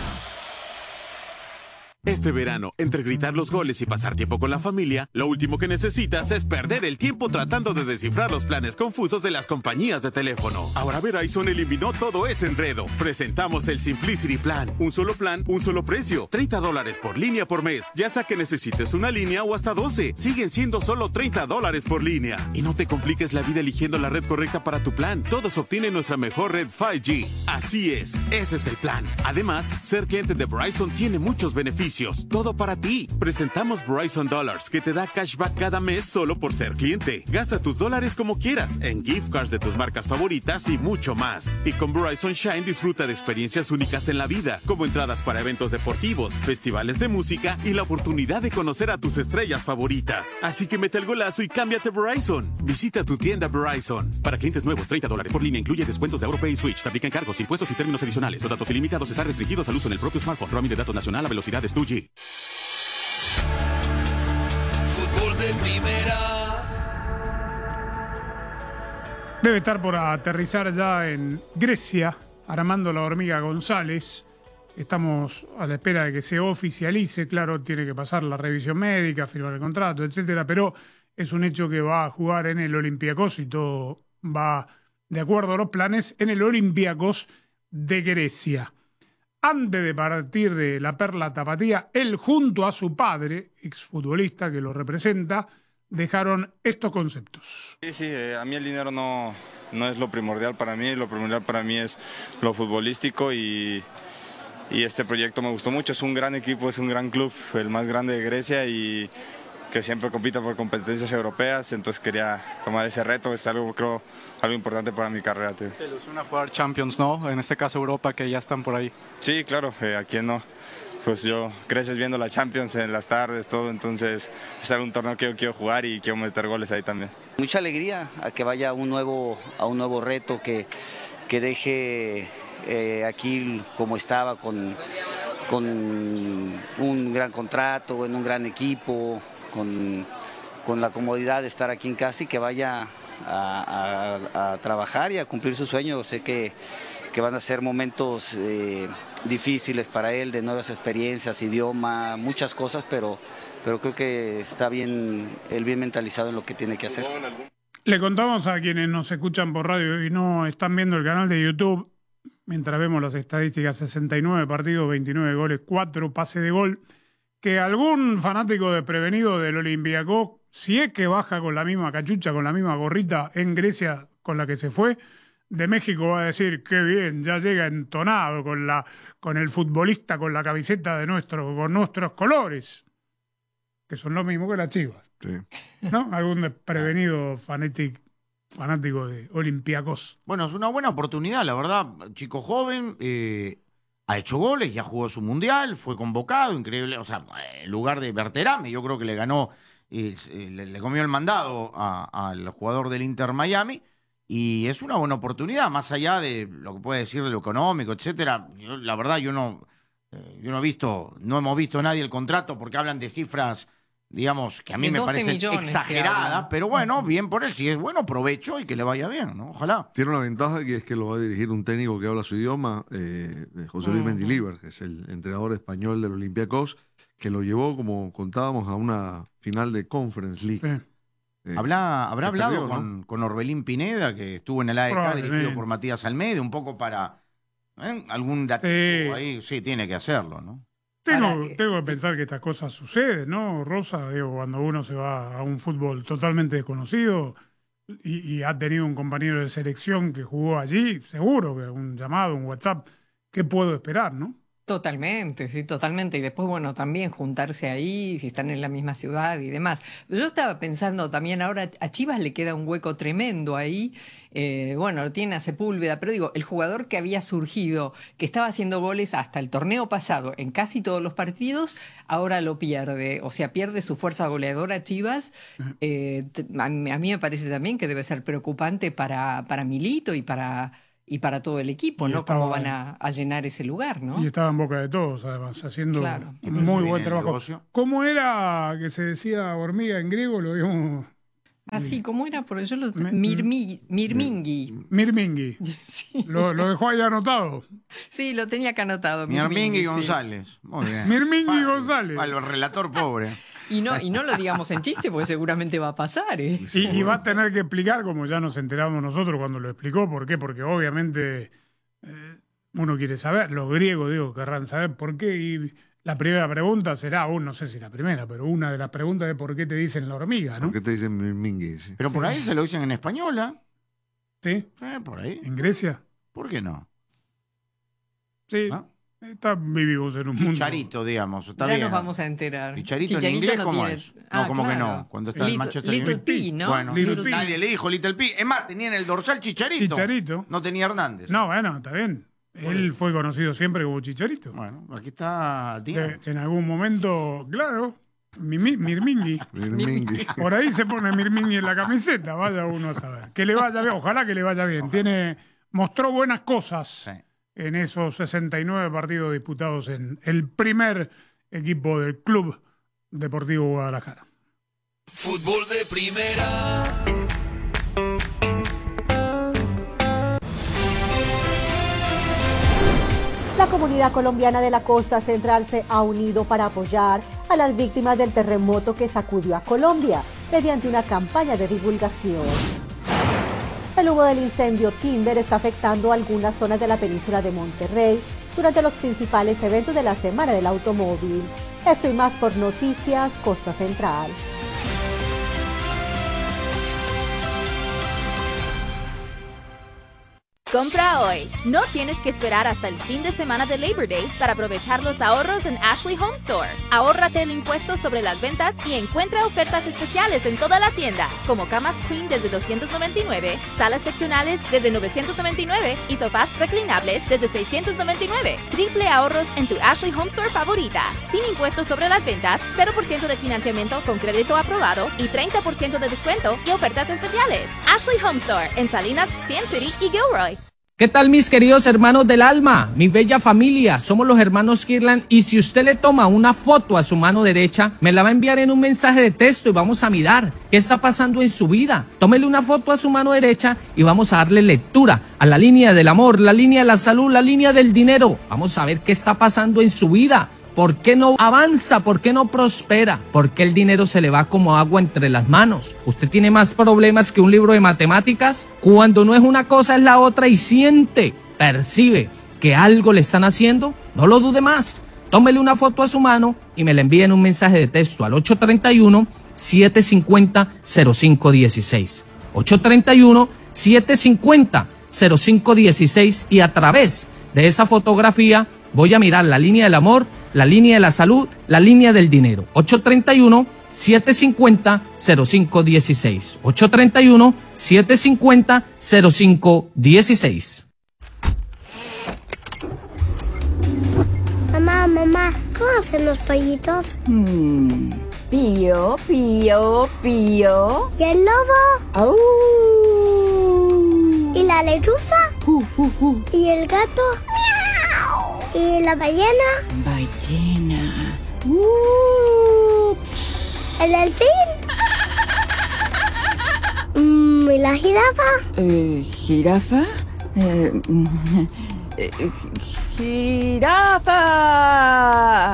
Este verano, entre gritar los goles y pasar tiempo con la familia, lo último que necesitas es perder el tiempo tratando de descifrar los planes confusos de las compañías de teléfono. Ahora Verizon eliminó todo ese enredo. Presentamos el Simplicity Plan. Un solo plan, un solo precio. $30 por línea por mes. Ya sea que necesites una línea o hasta 12. Siguen siendo solo $30 por línea. Y no te compliques la vida eligiendo la red correcta para tu plan. Todos obtienen nuestra mejor red 5G. Así es, ese es el plan. Además, ser cliente de Verizon tiene muchos beneficios. Todo para ti. Presentamos Verizon Dollars, que te da cashback cada mes solo por ser cliente. Gasta tus dólares como quieras, en gift cards de tus marcas favoritas y mucho más. Y con Verizon Shine disfruta de experiencias únicas en la vida, como entradas para eventos deportivos, festivales de música y la oportunidad de conocer a tus estrellas favoritas. Así que mete el golazo y cámbiate Verizon. Visita tu tienda Verizon. Para clientes nuevos, $30 por línea. Incluye descuentos de AutoPay y Switch. Te aplican cargos, impuestos y términos adicionales. Los datos ilimitados están restringidos al uso en el propio smartphone. Roaming de datos nacional a velocidades 2G. Fútbol de Primera. Debe estar por aterrizar ya en Grecia, Armando La Hormiga González. Estamos a la espera de que se oficialice. Claro, tiene que pasar la revisión médica, firmar el contrato, etcétera, pero es un hecho que va a jugar en el Olympiacos y todo va de acuerdo a los planes en el Olympiacos de Grecia. Antes de partir de la Perla Tapatía, él junto a su padre, exfutbolista que lo representa, dejaron estos conceptos. Sí, a mí el dinero no es lo primordial para mí es lo futbolístico y este proyecto me gustó mucho. Es un gran equipo, es un gran club, el más grande de Grecia y que siempre compita por competencias europeas, entonces quería tomar ese reto, es algo, creo, algo importante para mi carrera. Tío. Te ilusiona jugar Champions, ¿no? En este caso Europa, que ya están por ahí. Sí, claro, ¿a quién no? Pues yo creces viendo la Champions en las tardes, todo, entonces es un torneo que yo quiero jugar y quiero meter goles ahí también. Mucha alegría a que vaya a un nuevo reto, que deje aquí como estaba, con un gran contrato, en un gran equipo, con la comodidad de estar aquí en casa y que vaya a trabajar y a cumplir sus sueños. Sé que van a ser momentos difíciles para él, de nuevas experiencias, idioma, muchas cosas, pero creo que está él bien mentalizado en lo que tiene que hacer. Le contamos a quienes nos escuchan por radio y no están viendo el canal de YouTube, mientras vemos las estadísticas: 69 partidos, 29 goles, 4 pases de gol, que algún fanático desprevenido del Olympiacos, si es que baja con la misma cachucha, con la misma gorrita en Grecia con la que se fue de México, va a decir: qué bien, ya llega entonado con el futbolista, con la camiseta con nuestros colores, que son lo mismo que las Chivas. Sí. ¿No? Algún desprevenido fanático de Olympiacos. Bueno, es una buena oportunidad, la verdad. Chico joven, ha hecho goles, ya jugó su mundial, fue convocado, increíble. O sea, en lugar de Berterame, yo creo que le ganó, le comió el mandado al jugador del Inter Miami. Y es una buena oportunidad, más allá de lo que puede decir de lo económico, etcétera. La verdad, yo no hemos visto nadie el contrato, porque hablan de cifras, digamos, que a mí me parecen exageradas, pero bueno, bien por él. Si es bueno, provecho y que le vaya bien, ¿no? Ojalá. Tiene una ventaja, que es que lo va a dirigir un técnico que habla su idioma, José Luis Mendilibar, que es el entrenador español del Olympiacos, que lo llevó, como contábamos, a una final de Conference League. Sí. ¿Habrá hablado con Orbelín Pineda, que estuvo en el AEK dirigido por Matías Almeida, un poco para algún dato ahí? Sí, tiene que hacerlo, ¿no? Tengo que pensar que estas cosas suceden, ¿no, Rosa? Digo, cuando uno se va a un fútbol totalmente desconocido y ha tenido un compañero de selección que jugó allí, seguro que un llamado, un WhatsApp, ¿qué puedo esperar, no? Totalmente, sí, totalmente. Y después, bueno, también juntarse ahí, si están en la misma ciudad y demás. Yo estaba pensando también ahora, a Chivas le queda un hueco tremendo ahí. Bueno, lo tiene a Sepúlveda, pero digo, el jugador que había surgido, que estaba haciendo goles hasta el torneo pasado en casi todos los partidos, ahora lo pierde. O sea, pierde su fuerza goleadora Chivas. A mí me parece también que debe ser preocupante para Milito y para y para todo el equipo, Y ¿no? estaba- Cómo van a llenar ese lugar, ¿no? Y estaba en boca de todos, además, haciendo Claro. un muy buen el trabajo. negocio. ¿Cómo era que se decía hormiga en griego? Lo vimos. Así, ¿cómo era? Porque yo lo... Mirmingui. Mirmingui. Lo dejó ahí anotado. Sí, lo tenía acá anotado. Mirmingui sí. González. Muy bien. Mirmingui González. Al relator pobre. Y no lo digamos en chiste, porque seguramente va a pasar, ¿eh? Y va a tener que explicar, como ya nos enteramos nosotros cuando lo explicó, ¿por qué? Porque obviamente uno quiere saber, los griegos, digo, querrán saber por qué. Y la primera pregunta será, no sé si la primera, pero una de las preguntas es por qué te dicen la hormiga, ¿no? ¿Por qué te dicen Mirmingui? Sí. Pero por ahí se lo dicen en española. ¿Sí? Por ahí. ¿En Grecia? ¿Por qué no? Sí. Vivimos en un mundo. Chicharito, digamos. Está Ya bien. nos vamos a enterar. Chicharito en inglés, no ¿cómo tiene- es? No, ¿cómo que claro. no? Cuando está en el Manchester Little United. P, ¿no? Bueno, Little P. nadie le dijo Little P. Es más, tenía en el dorsal Chicharito. Chicharito. No tenía Hernández. No, bueno, está bien. Él fue conocido siempre como Chicharito. Bueno, aquí está Tía. En algún momento, claro, Mirmingui. Mirmingui. Por ahí se pone Mirmingui en la camiseta, vaya uno a saber. Que le vaya bien, ojalá que le vaya bien. Mostró buenas cosas en esos 69 partidos disputados en el primer equipo del Club Deportivo Guadalajara. Fútbol de primera. La comunidad colombiana de la costa central se ha unido para apoyar a las víctimas del terremoto que sacudió a Colombia mediante una campaña de divulgación. El humo del incendio Timber está afectando algunas zonas de la península de Monterrey durante los principales eventos de la Semana del Automóvil. Esto y más por Noticias Costa Central. Compra hoy. No tienes que esperar hasta el fin de semana de Labor Day para aprovechar los ahorros en Ashley Home Store. Ahórrate el impuesto sobre las ventas y encuentra ofertas especiales en toda la tienda, como camas queen desde $299, salas seccionales desde $999 y sofás reclinables desde $699. Triple ahorros en tu Ashley Home Store favorita. Sin impuestos sobre las ventas, 0% de financiamiento con crédito aprobado y 30% de descuento y ofertas especiales. Ashley Home Store en Salinas, Cien City y Gilroy. ¿Qué tal, mis queridos hermanos del alma? Mi bella familia, somos los hermanos Kirlan y si usted le toma una foto a su mano derecha, me la va a enviar en un mensaje de texto y vamos a mirar qué está pasando en su vida. Tómele una foto a su mano derecha y vamos a darle lectura a la línea del amor, la línea de la salud, la línea del dinero. Vamos a ver qué está pasando en su vida. ¿Por qué no avanza? ¿Por qué no prospera? ¿Por qué el dinero se le va como agua entre las manos? ¿Usted tiene más problemas que un libro de matemáticas? Cuando no es una cosa es la otra y siente, percibe que algo le están haciendo, no lo dude más. Tómele una foto a su mano y me la envíe en un mensaje de texto al 831-750-0516. 831-750-0516 y a través de esa fotografía voy a mirar la línea del amor, la línea de la salud, la línea del dinero. 831-750-0516. 831-750-0516. Mamá, ¿cómo hacen los pollitos? Pío, pío, pío. ¿Y el lobo? ¡Au! ¿Y la lechuza? ¿Y el gato? ¡Miau! ¿Y la ballena? Ballena. ¿El delfín? ¿Y la jirafa? ¿Jirafa? ¡Jirafa!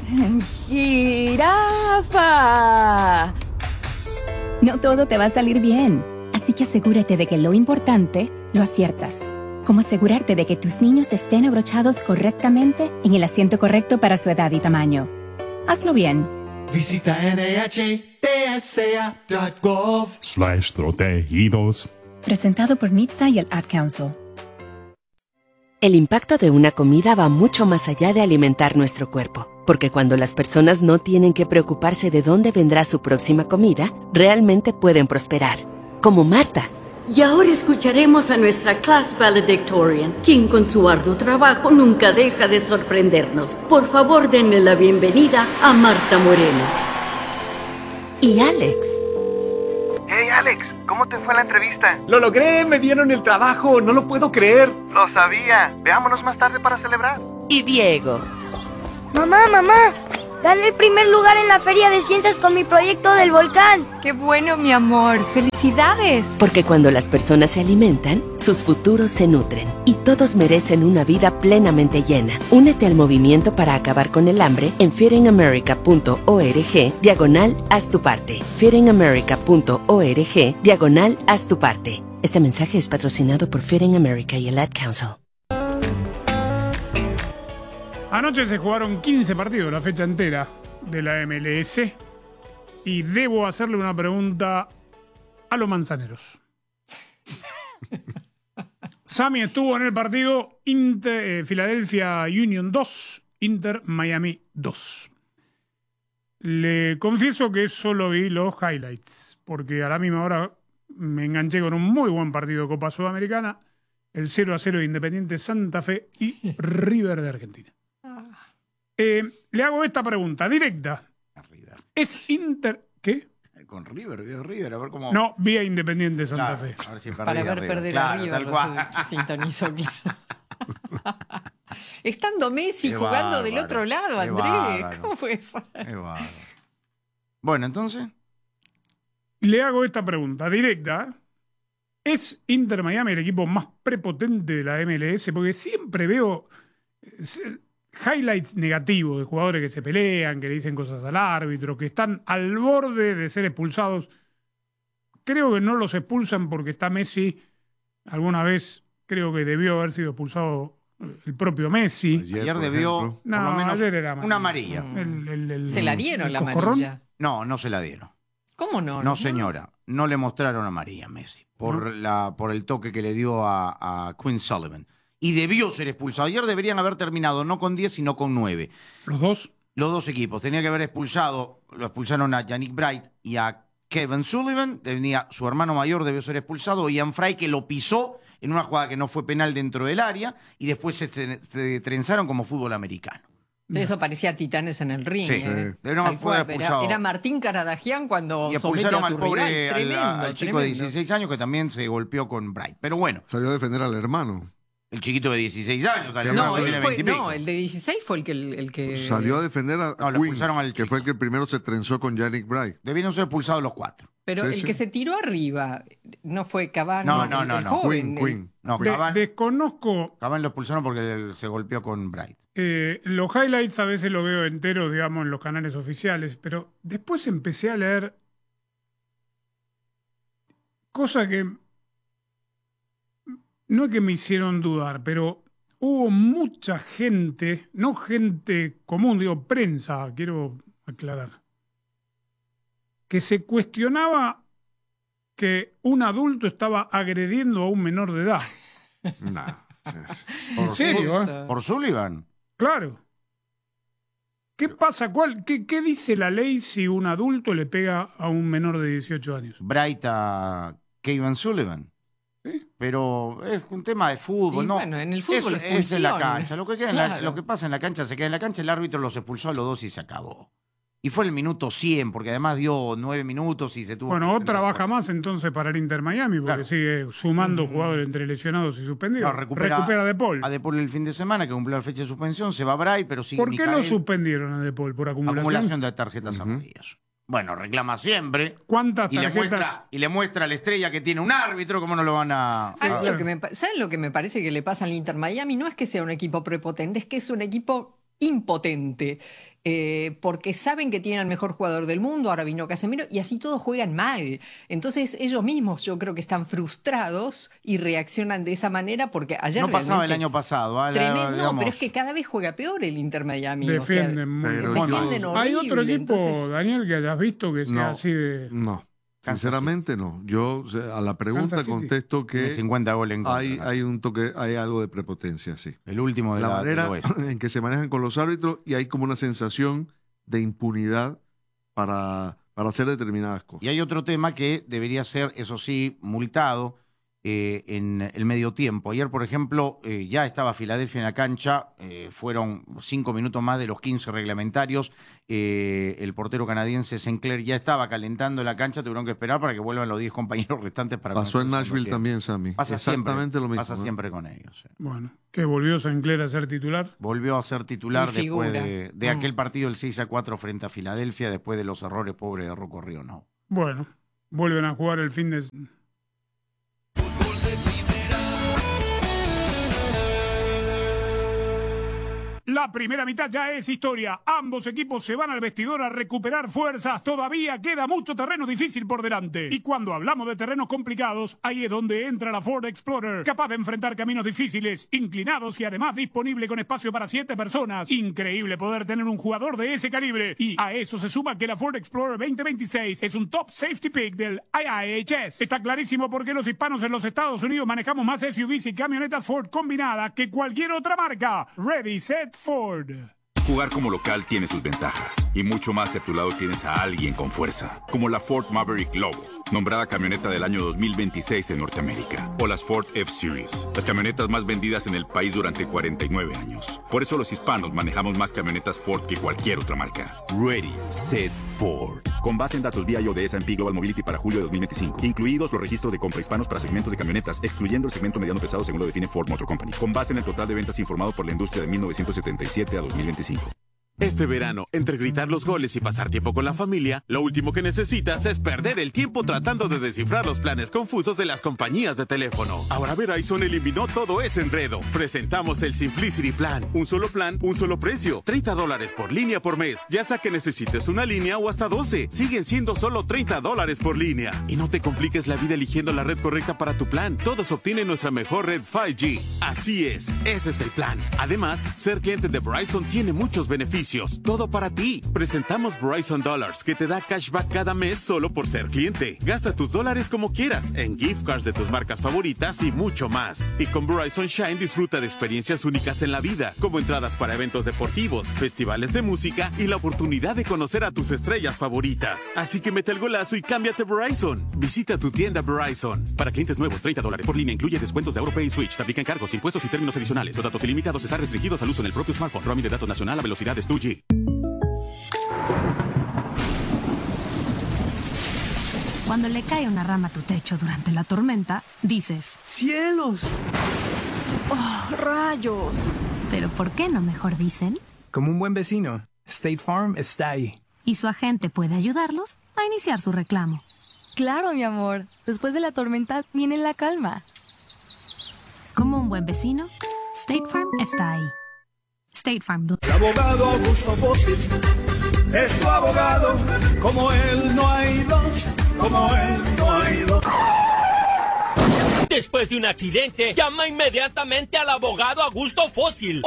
¡Jirafa! No todo te va a salir bien, así que asegúrate de que lo importante lo aciertas. Como asegurarte de que tus niños estén abrochados correctamente en el asiento correcto para su edad y tamaño. Hazlo bien. Visita NHTSA.gov/protegidos. Presentado por NHTSA y el Ad Council. El impacto de una comida va mucho más allá de alimentar nuestro cuerpo, porque cuando las personas no tienen que preocuparse de dónde vendrá su próxima comida, realmente pueden prosperar. Como Marta. Y ahora escucharemos a nuestra class valedictorian, quien con su arduo trabajo nunca deja de sorprendernos. Por favor, denle la bienvenida a Marta Moreno. Y Alex. Hey Alex, ¿cómo te fue la entrevista? ¡Lo logré! ¡Me dieron el trabajo! ¡No lo puedo creer! Lo sabía. Veámonos más tarde para celebrar. Y Diego. Mamá, gané el primer lugar en la Feria de Ciencias con mi proyecto del volcán. ¡Qué bueno, mi amor! ¡Felicidades! Porque cuando las personas se alimentan, sus futuros se nutren. Y todos merecen una vida plenamente llena. Únete al movimiento para acabar con el hambre en feedingamerica.org/haz tu parte. feedingamerica.org/haz tu parte. Este mensaje es patrocinado por Feeding America y el Ad Council. Anoche se jugaron 15 partidos, la fecha entera de la MLS. Y debo hacerle una pregunta a los manzaneros. Sammy estuvo en el partido Philadelphia Union 2, Inter Miami 2. Le confieso que solo vi los highlights, porque a la misma hora me enganché con un muy buen partido de Copa Sudamericana, el 0-0 de Independiente Santa Fe y River de Argentina. Le hago esta pregunta directa. ¿Es Inter... ¿Qué? Con River, vía River, a ver cómo... No, vía Independiente Santa Fe. A ver si Para ver perder a River, sintonizó bien. Estando Messi jugando del otro lado, Andrés. ¿Cómo fue eso? Bueno, entonces... Le hago esta pregunta directa. ¿Es Inter Miami el equipo más prepotente de la MLS? Porque siempre veo highlights negativos de jugadores que se pelean, que le dicen cosas al árbitro, que están al borde de ser expulsados. Creo que no los expulsan porque está Messi. Alguna vez creo que debió haber sido expulsado el propio Messi. Ayer debió, por lo menos, ayer era una amarilla. ¿Se la dieron la amarilla? No se la dieron. ¿Cómo no? No, señora. No le mostraron amarilla a Messi por el toque que le dio a Quinn Sullivan. Y debió ser expulsado. Ayer deberían haber terminado no con 10, sino con 9. ¿Los dos? Los dos equipos. Tenía que haber lo expulsaron a Yannick Bright y a Kevin Sullivan. Su hermano mayor debió ser expulsado. Ian Fry, que lo pisó en una jugada que no fue penal dentro del área. Y después se trenzaron como fútbol americano. Eso parecía Titanes en el ring. Sí, era Martín Caradagian cuando y expulsaron al pobre tremendo, al chico de 16 años que también se golpeó con Bright. Pero bueno. Salió a defender al hermano. El chiquito de 16 años. El de 16 fue el que... Salió a defender a Quinn, al que fue el que primero se trenzó con Yannick Bright. Debieron ser expulsados los 4. Pero el que se tiró arriba no fue Cavani, el joven. Quinn. No, desconozco... Cavani lo expulsaron porque se golpeó con Bright. Los highlights a veces lo veo enteros, digamos, en los canales oficiales, pero después empecé a leer cosas que no es que me hicieron dudar, pero hubo mucha gente, no gente común, digo prensa, quiero aclarar, que se cuestionaba que un adulto estaba agrediendo a un menor de edad. ¿En serio? ¿Por Sullivan? Claro. ¿Qué pasa? ¿Qué dice la ley si un adulto le pega a un menor de 18 años? Bright a Kevin Sullivan. ¿Sí? Pero es un tema de fútbol, ¿no? Bueno, en el fútbol es en la cancha. Lo que pasa en la cancha se queda en la cancha, el árbitro los expulsó a los dos y se acabó. Y fue el minuto 100, porque además dio 9 minutos y se tuvo... Bueno, otra baja más entonces para el Inter Miami, porque sigue sumando jugadores entre lesionados y suspendidos. Recupera a De Paul. A De Paul el fin de semana, que cumplió la fecha de suspensión, se va Bright, pero sigue ¿Por qué lo suspendieron a De Paul? ¿Por acumulación? Acumulación de tarjetas amarillas. Bueno, reclama siempre. ¿Cuántas tarjetas? Y le muestra a la estrella que tiene un árbitro, ¿cómo no lo van a...? ¿Saben lo que me parece que le pasa al Inter Miami? No es que sea un equipo prepotente, es que es un equipo impotente. Porque saben que tienen al mejor jugador del mundo, ahora vino Casemiro, y así todos juegan mal. Entonces ellos mismos yo creo que están frustrados y reaccionan de esa manera porque ayer no pasaba el año pasado. Tremendo, pero es que cada vez juega peor el Inter Miami. Defienden horrible. ¿Hay otro equipo, Daniel, que hayas visto que sea así de...? No. Sinceramente no. Yo a la pregunta contesto que 50 goles en contra. Hay un toque, hay algo de prepotencia, sí. El último de la manera en que se manejan con los árbitros y hay como una sensación de impunidad para hacer determinadas cosas. Y hay otro tema que debería ser, eso sí, multado, en el medio tiempo. Ayer, por ejemplo, ya estaba Filadelfia en la cancha, fueron 5 minutos más de los 15 reglamentarios. El portero canadiense Sinclair ya estaba calentando en la cancha, tuvieron que esperar para que vuelvan los 10 compañeros restantes para... Pasó en Nashville también, Sammy. Pasa exactamente siempre, lo mismo. Pasa siempre con ellos. Bueno, ¿que volvió Sinclair a ser titular? Volvió a ser titular después de aquel partido del 6-4 frente a Filadelfia, después de los errores pobres de Rocco Rionau. Bueno, vuelven a jugar el fin de... La primera mitad ya es historia. Ambos equipos se van al vestidor a recuperar fuerzas. Todavía queda mucho terreno difícil por delante. Y cuando hablamos de terrenos complicados, ahí es donde entra la Ford Explorer, capaz de enfrentar caminos difíciles, inclinados y además disponible con espacio para 7 personas. Increíble poder tener un jugador de ese calibre. Y a eso se suma que la Ford Explorer 2026 es un top safety pick del IIHS. Está clarísimo por qué los hispanos en los Estados Unidos manejamos más SUVs y camionetas Ford combinadas que cualquier otra marca. Ready, set, Ford. Jugar como local tiene sus ventajas y mucho más si a tu lado tienes a alguien con fuerza, como la Ford Maverick Lobo, nombrada camioneta del año 2026 en Norteamérica, o las Ford F-Series, las camionetas más vendidas en el país durante 49 años. Por eso los hispanos manejamos más camionetas Ford que cualquier otra marca. Ready, set, Ford. Con base en datos BIO de S&P Global Mobility para julio de 2025, incluidos los registros de compra hispanos para segmentos de camionetas, excluyendo el segmento mediano pesado según lo define Ford Motor Company, con base en el total de ventas informado por la industria de 1977 a 2025. Este verano, entre gritar los goles y pasar tiempo con la familia, lo último que necesitas es perder el tiempo tratando de descifrar los planes confusos de las compañías de teléfono. Ahora Verizon eliminó todo ese enredo. Presentamos el Simplicity Plan. Un solo plan, un solo precio. $30 por línea por mes. Ya sea que necesites una línea o hasta 12. Siguen siendo solo $30 por línea. Y no te compliques la vida eligiendo la red correcta para tu plan. Todos obtienen nuestra mejor red 5G. Así es, ese es el plan. Además, ser cliente de Verizon tiene muchos beneficios. Todo para ti. Presentamos Verizon Dollars, que te da cashback cada mes solo por ser cliente. Gasta tus dólares como quieras, en gift cards de tus marcas favoritas y mucho más. Y con Verizon Shine disfruta de experiencias únicas en la vida, como entradas para eventos deportivos, festivales de música y la oportunidad de conocer a tus estrellas favoritas. Así que mete el golazo y cámbiate a Verizon. Visita tu tienda Verizon. Para clientes nuevos, $30 por línea incluye descuentos de AutoPay y Switch. Te aplican cargos, impuestos y términos adicionales. Los datos ilimitados están restringidos al uso en el propio smartphone. Roaming de datos nacional a velocidades 2G. Cuando le cae una rama a tu techo durante la tormenta, dices: ¡cielos! ¡Oh, rayos! Pero ¿por qué no mejor dicen? Como un buen vecino, State Farm está ahí. Y su agente puede ayudarlos a iniciar su reclamo. Claro, mi amor. Después de la tormenta viene la calma. Como un buen vecino, State Farm está ahí. State Farm. El abogado Augusto Bossy es tu abogado. Como él no hay dos. Como él no hay dos. Después de un accidente, llama inmediatamente al abogado Augusto Fósil.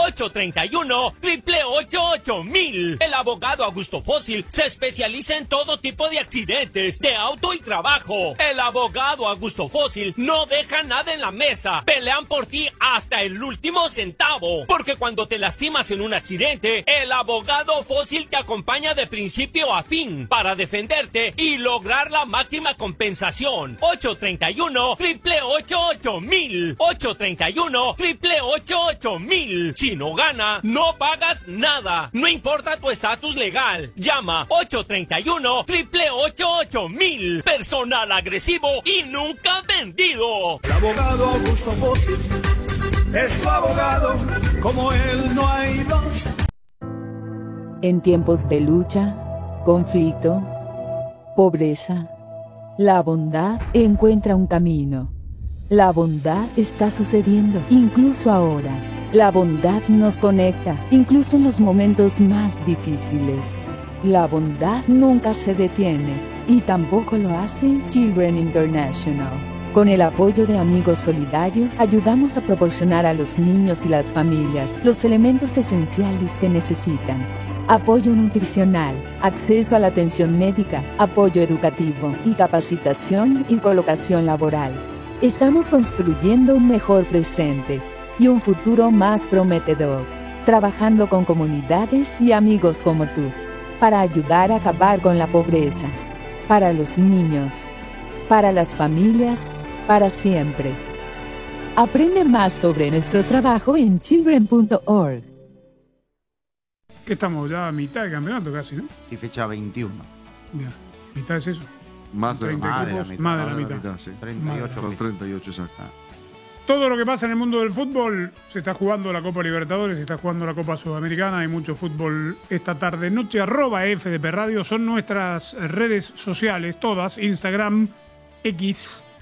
831-888-8000. El abogado Augusto Fósil se especializa en todo tipo de accidentes, de auto y trabajo. El abogado Augusto Fósil no deja nada en la mesa. Pelean por ti hasta el último centavo. Porque cuando te lastimas en un accidente, el abogado Fósil te acompaña de principio a fin para defenderte y lograr la máxima compensación. 831-888-8000. 831-888-8000. Si no gana, no pagas nada. No importa tu estatus legal. Llama 831-888-8000. Personal agresivo y nunca vendido. El abogado Augusto Bossy es tu abogado. Como él no hay dos. En tiempos de lucha, conflicto, pobreza, la bondad encuentra un camino. La bondad está sucediendo, incluso ahora. La bondad nos conecta, incluso en los momentos más difíciles. La bondad nunca se detiene, y tampoco lo hace Children International. Con el apoyo de Amigos Solidarios, ayudamos a proporcionar a los niños y las familias los elementos esenciales que necesitan. Apoyo nutricional, acceso a la atención médica, apoyo educativo y capacitación y colocación laboral. Estamos construyendo un mejor presente y un futuro más prometedor, trabajando con comunidades y amigos como tú, para ayudar a acabar con la pobreza, para los niños, para las familias para siempre. Aprende más sobre nuestro trabajo en children.org. Que estamos ya a mitad de campeonato casi, ¿no? Sí, fecha 21. Ya. ¿Mitad es eso? Más de la 30 mitad. equipos, más de la mitad. Sí. 38. Con 38, exacto. Todo lo que pasa en el mundo del fútbol, se está jugando la Copa Libertadores, se está jugando la Copa Sudamericana, hay mucho fútbol esta tarde noche, @FDP Radio, son nuestras redes sociales, todas, Instagram, X,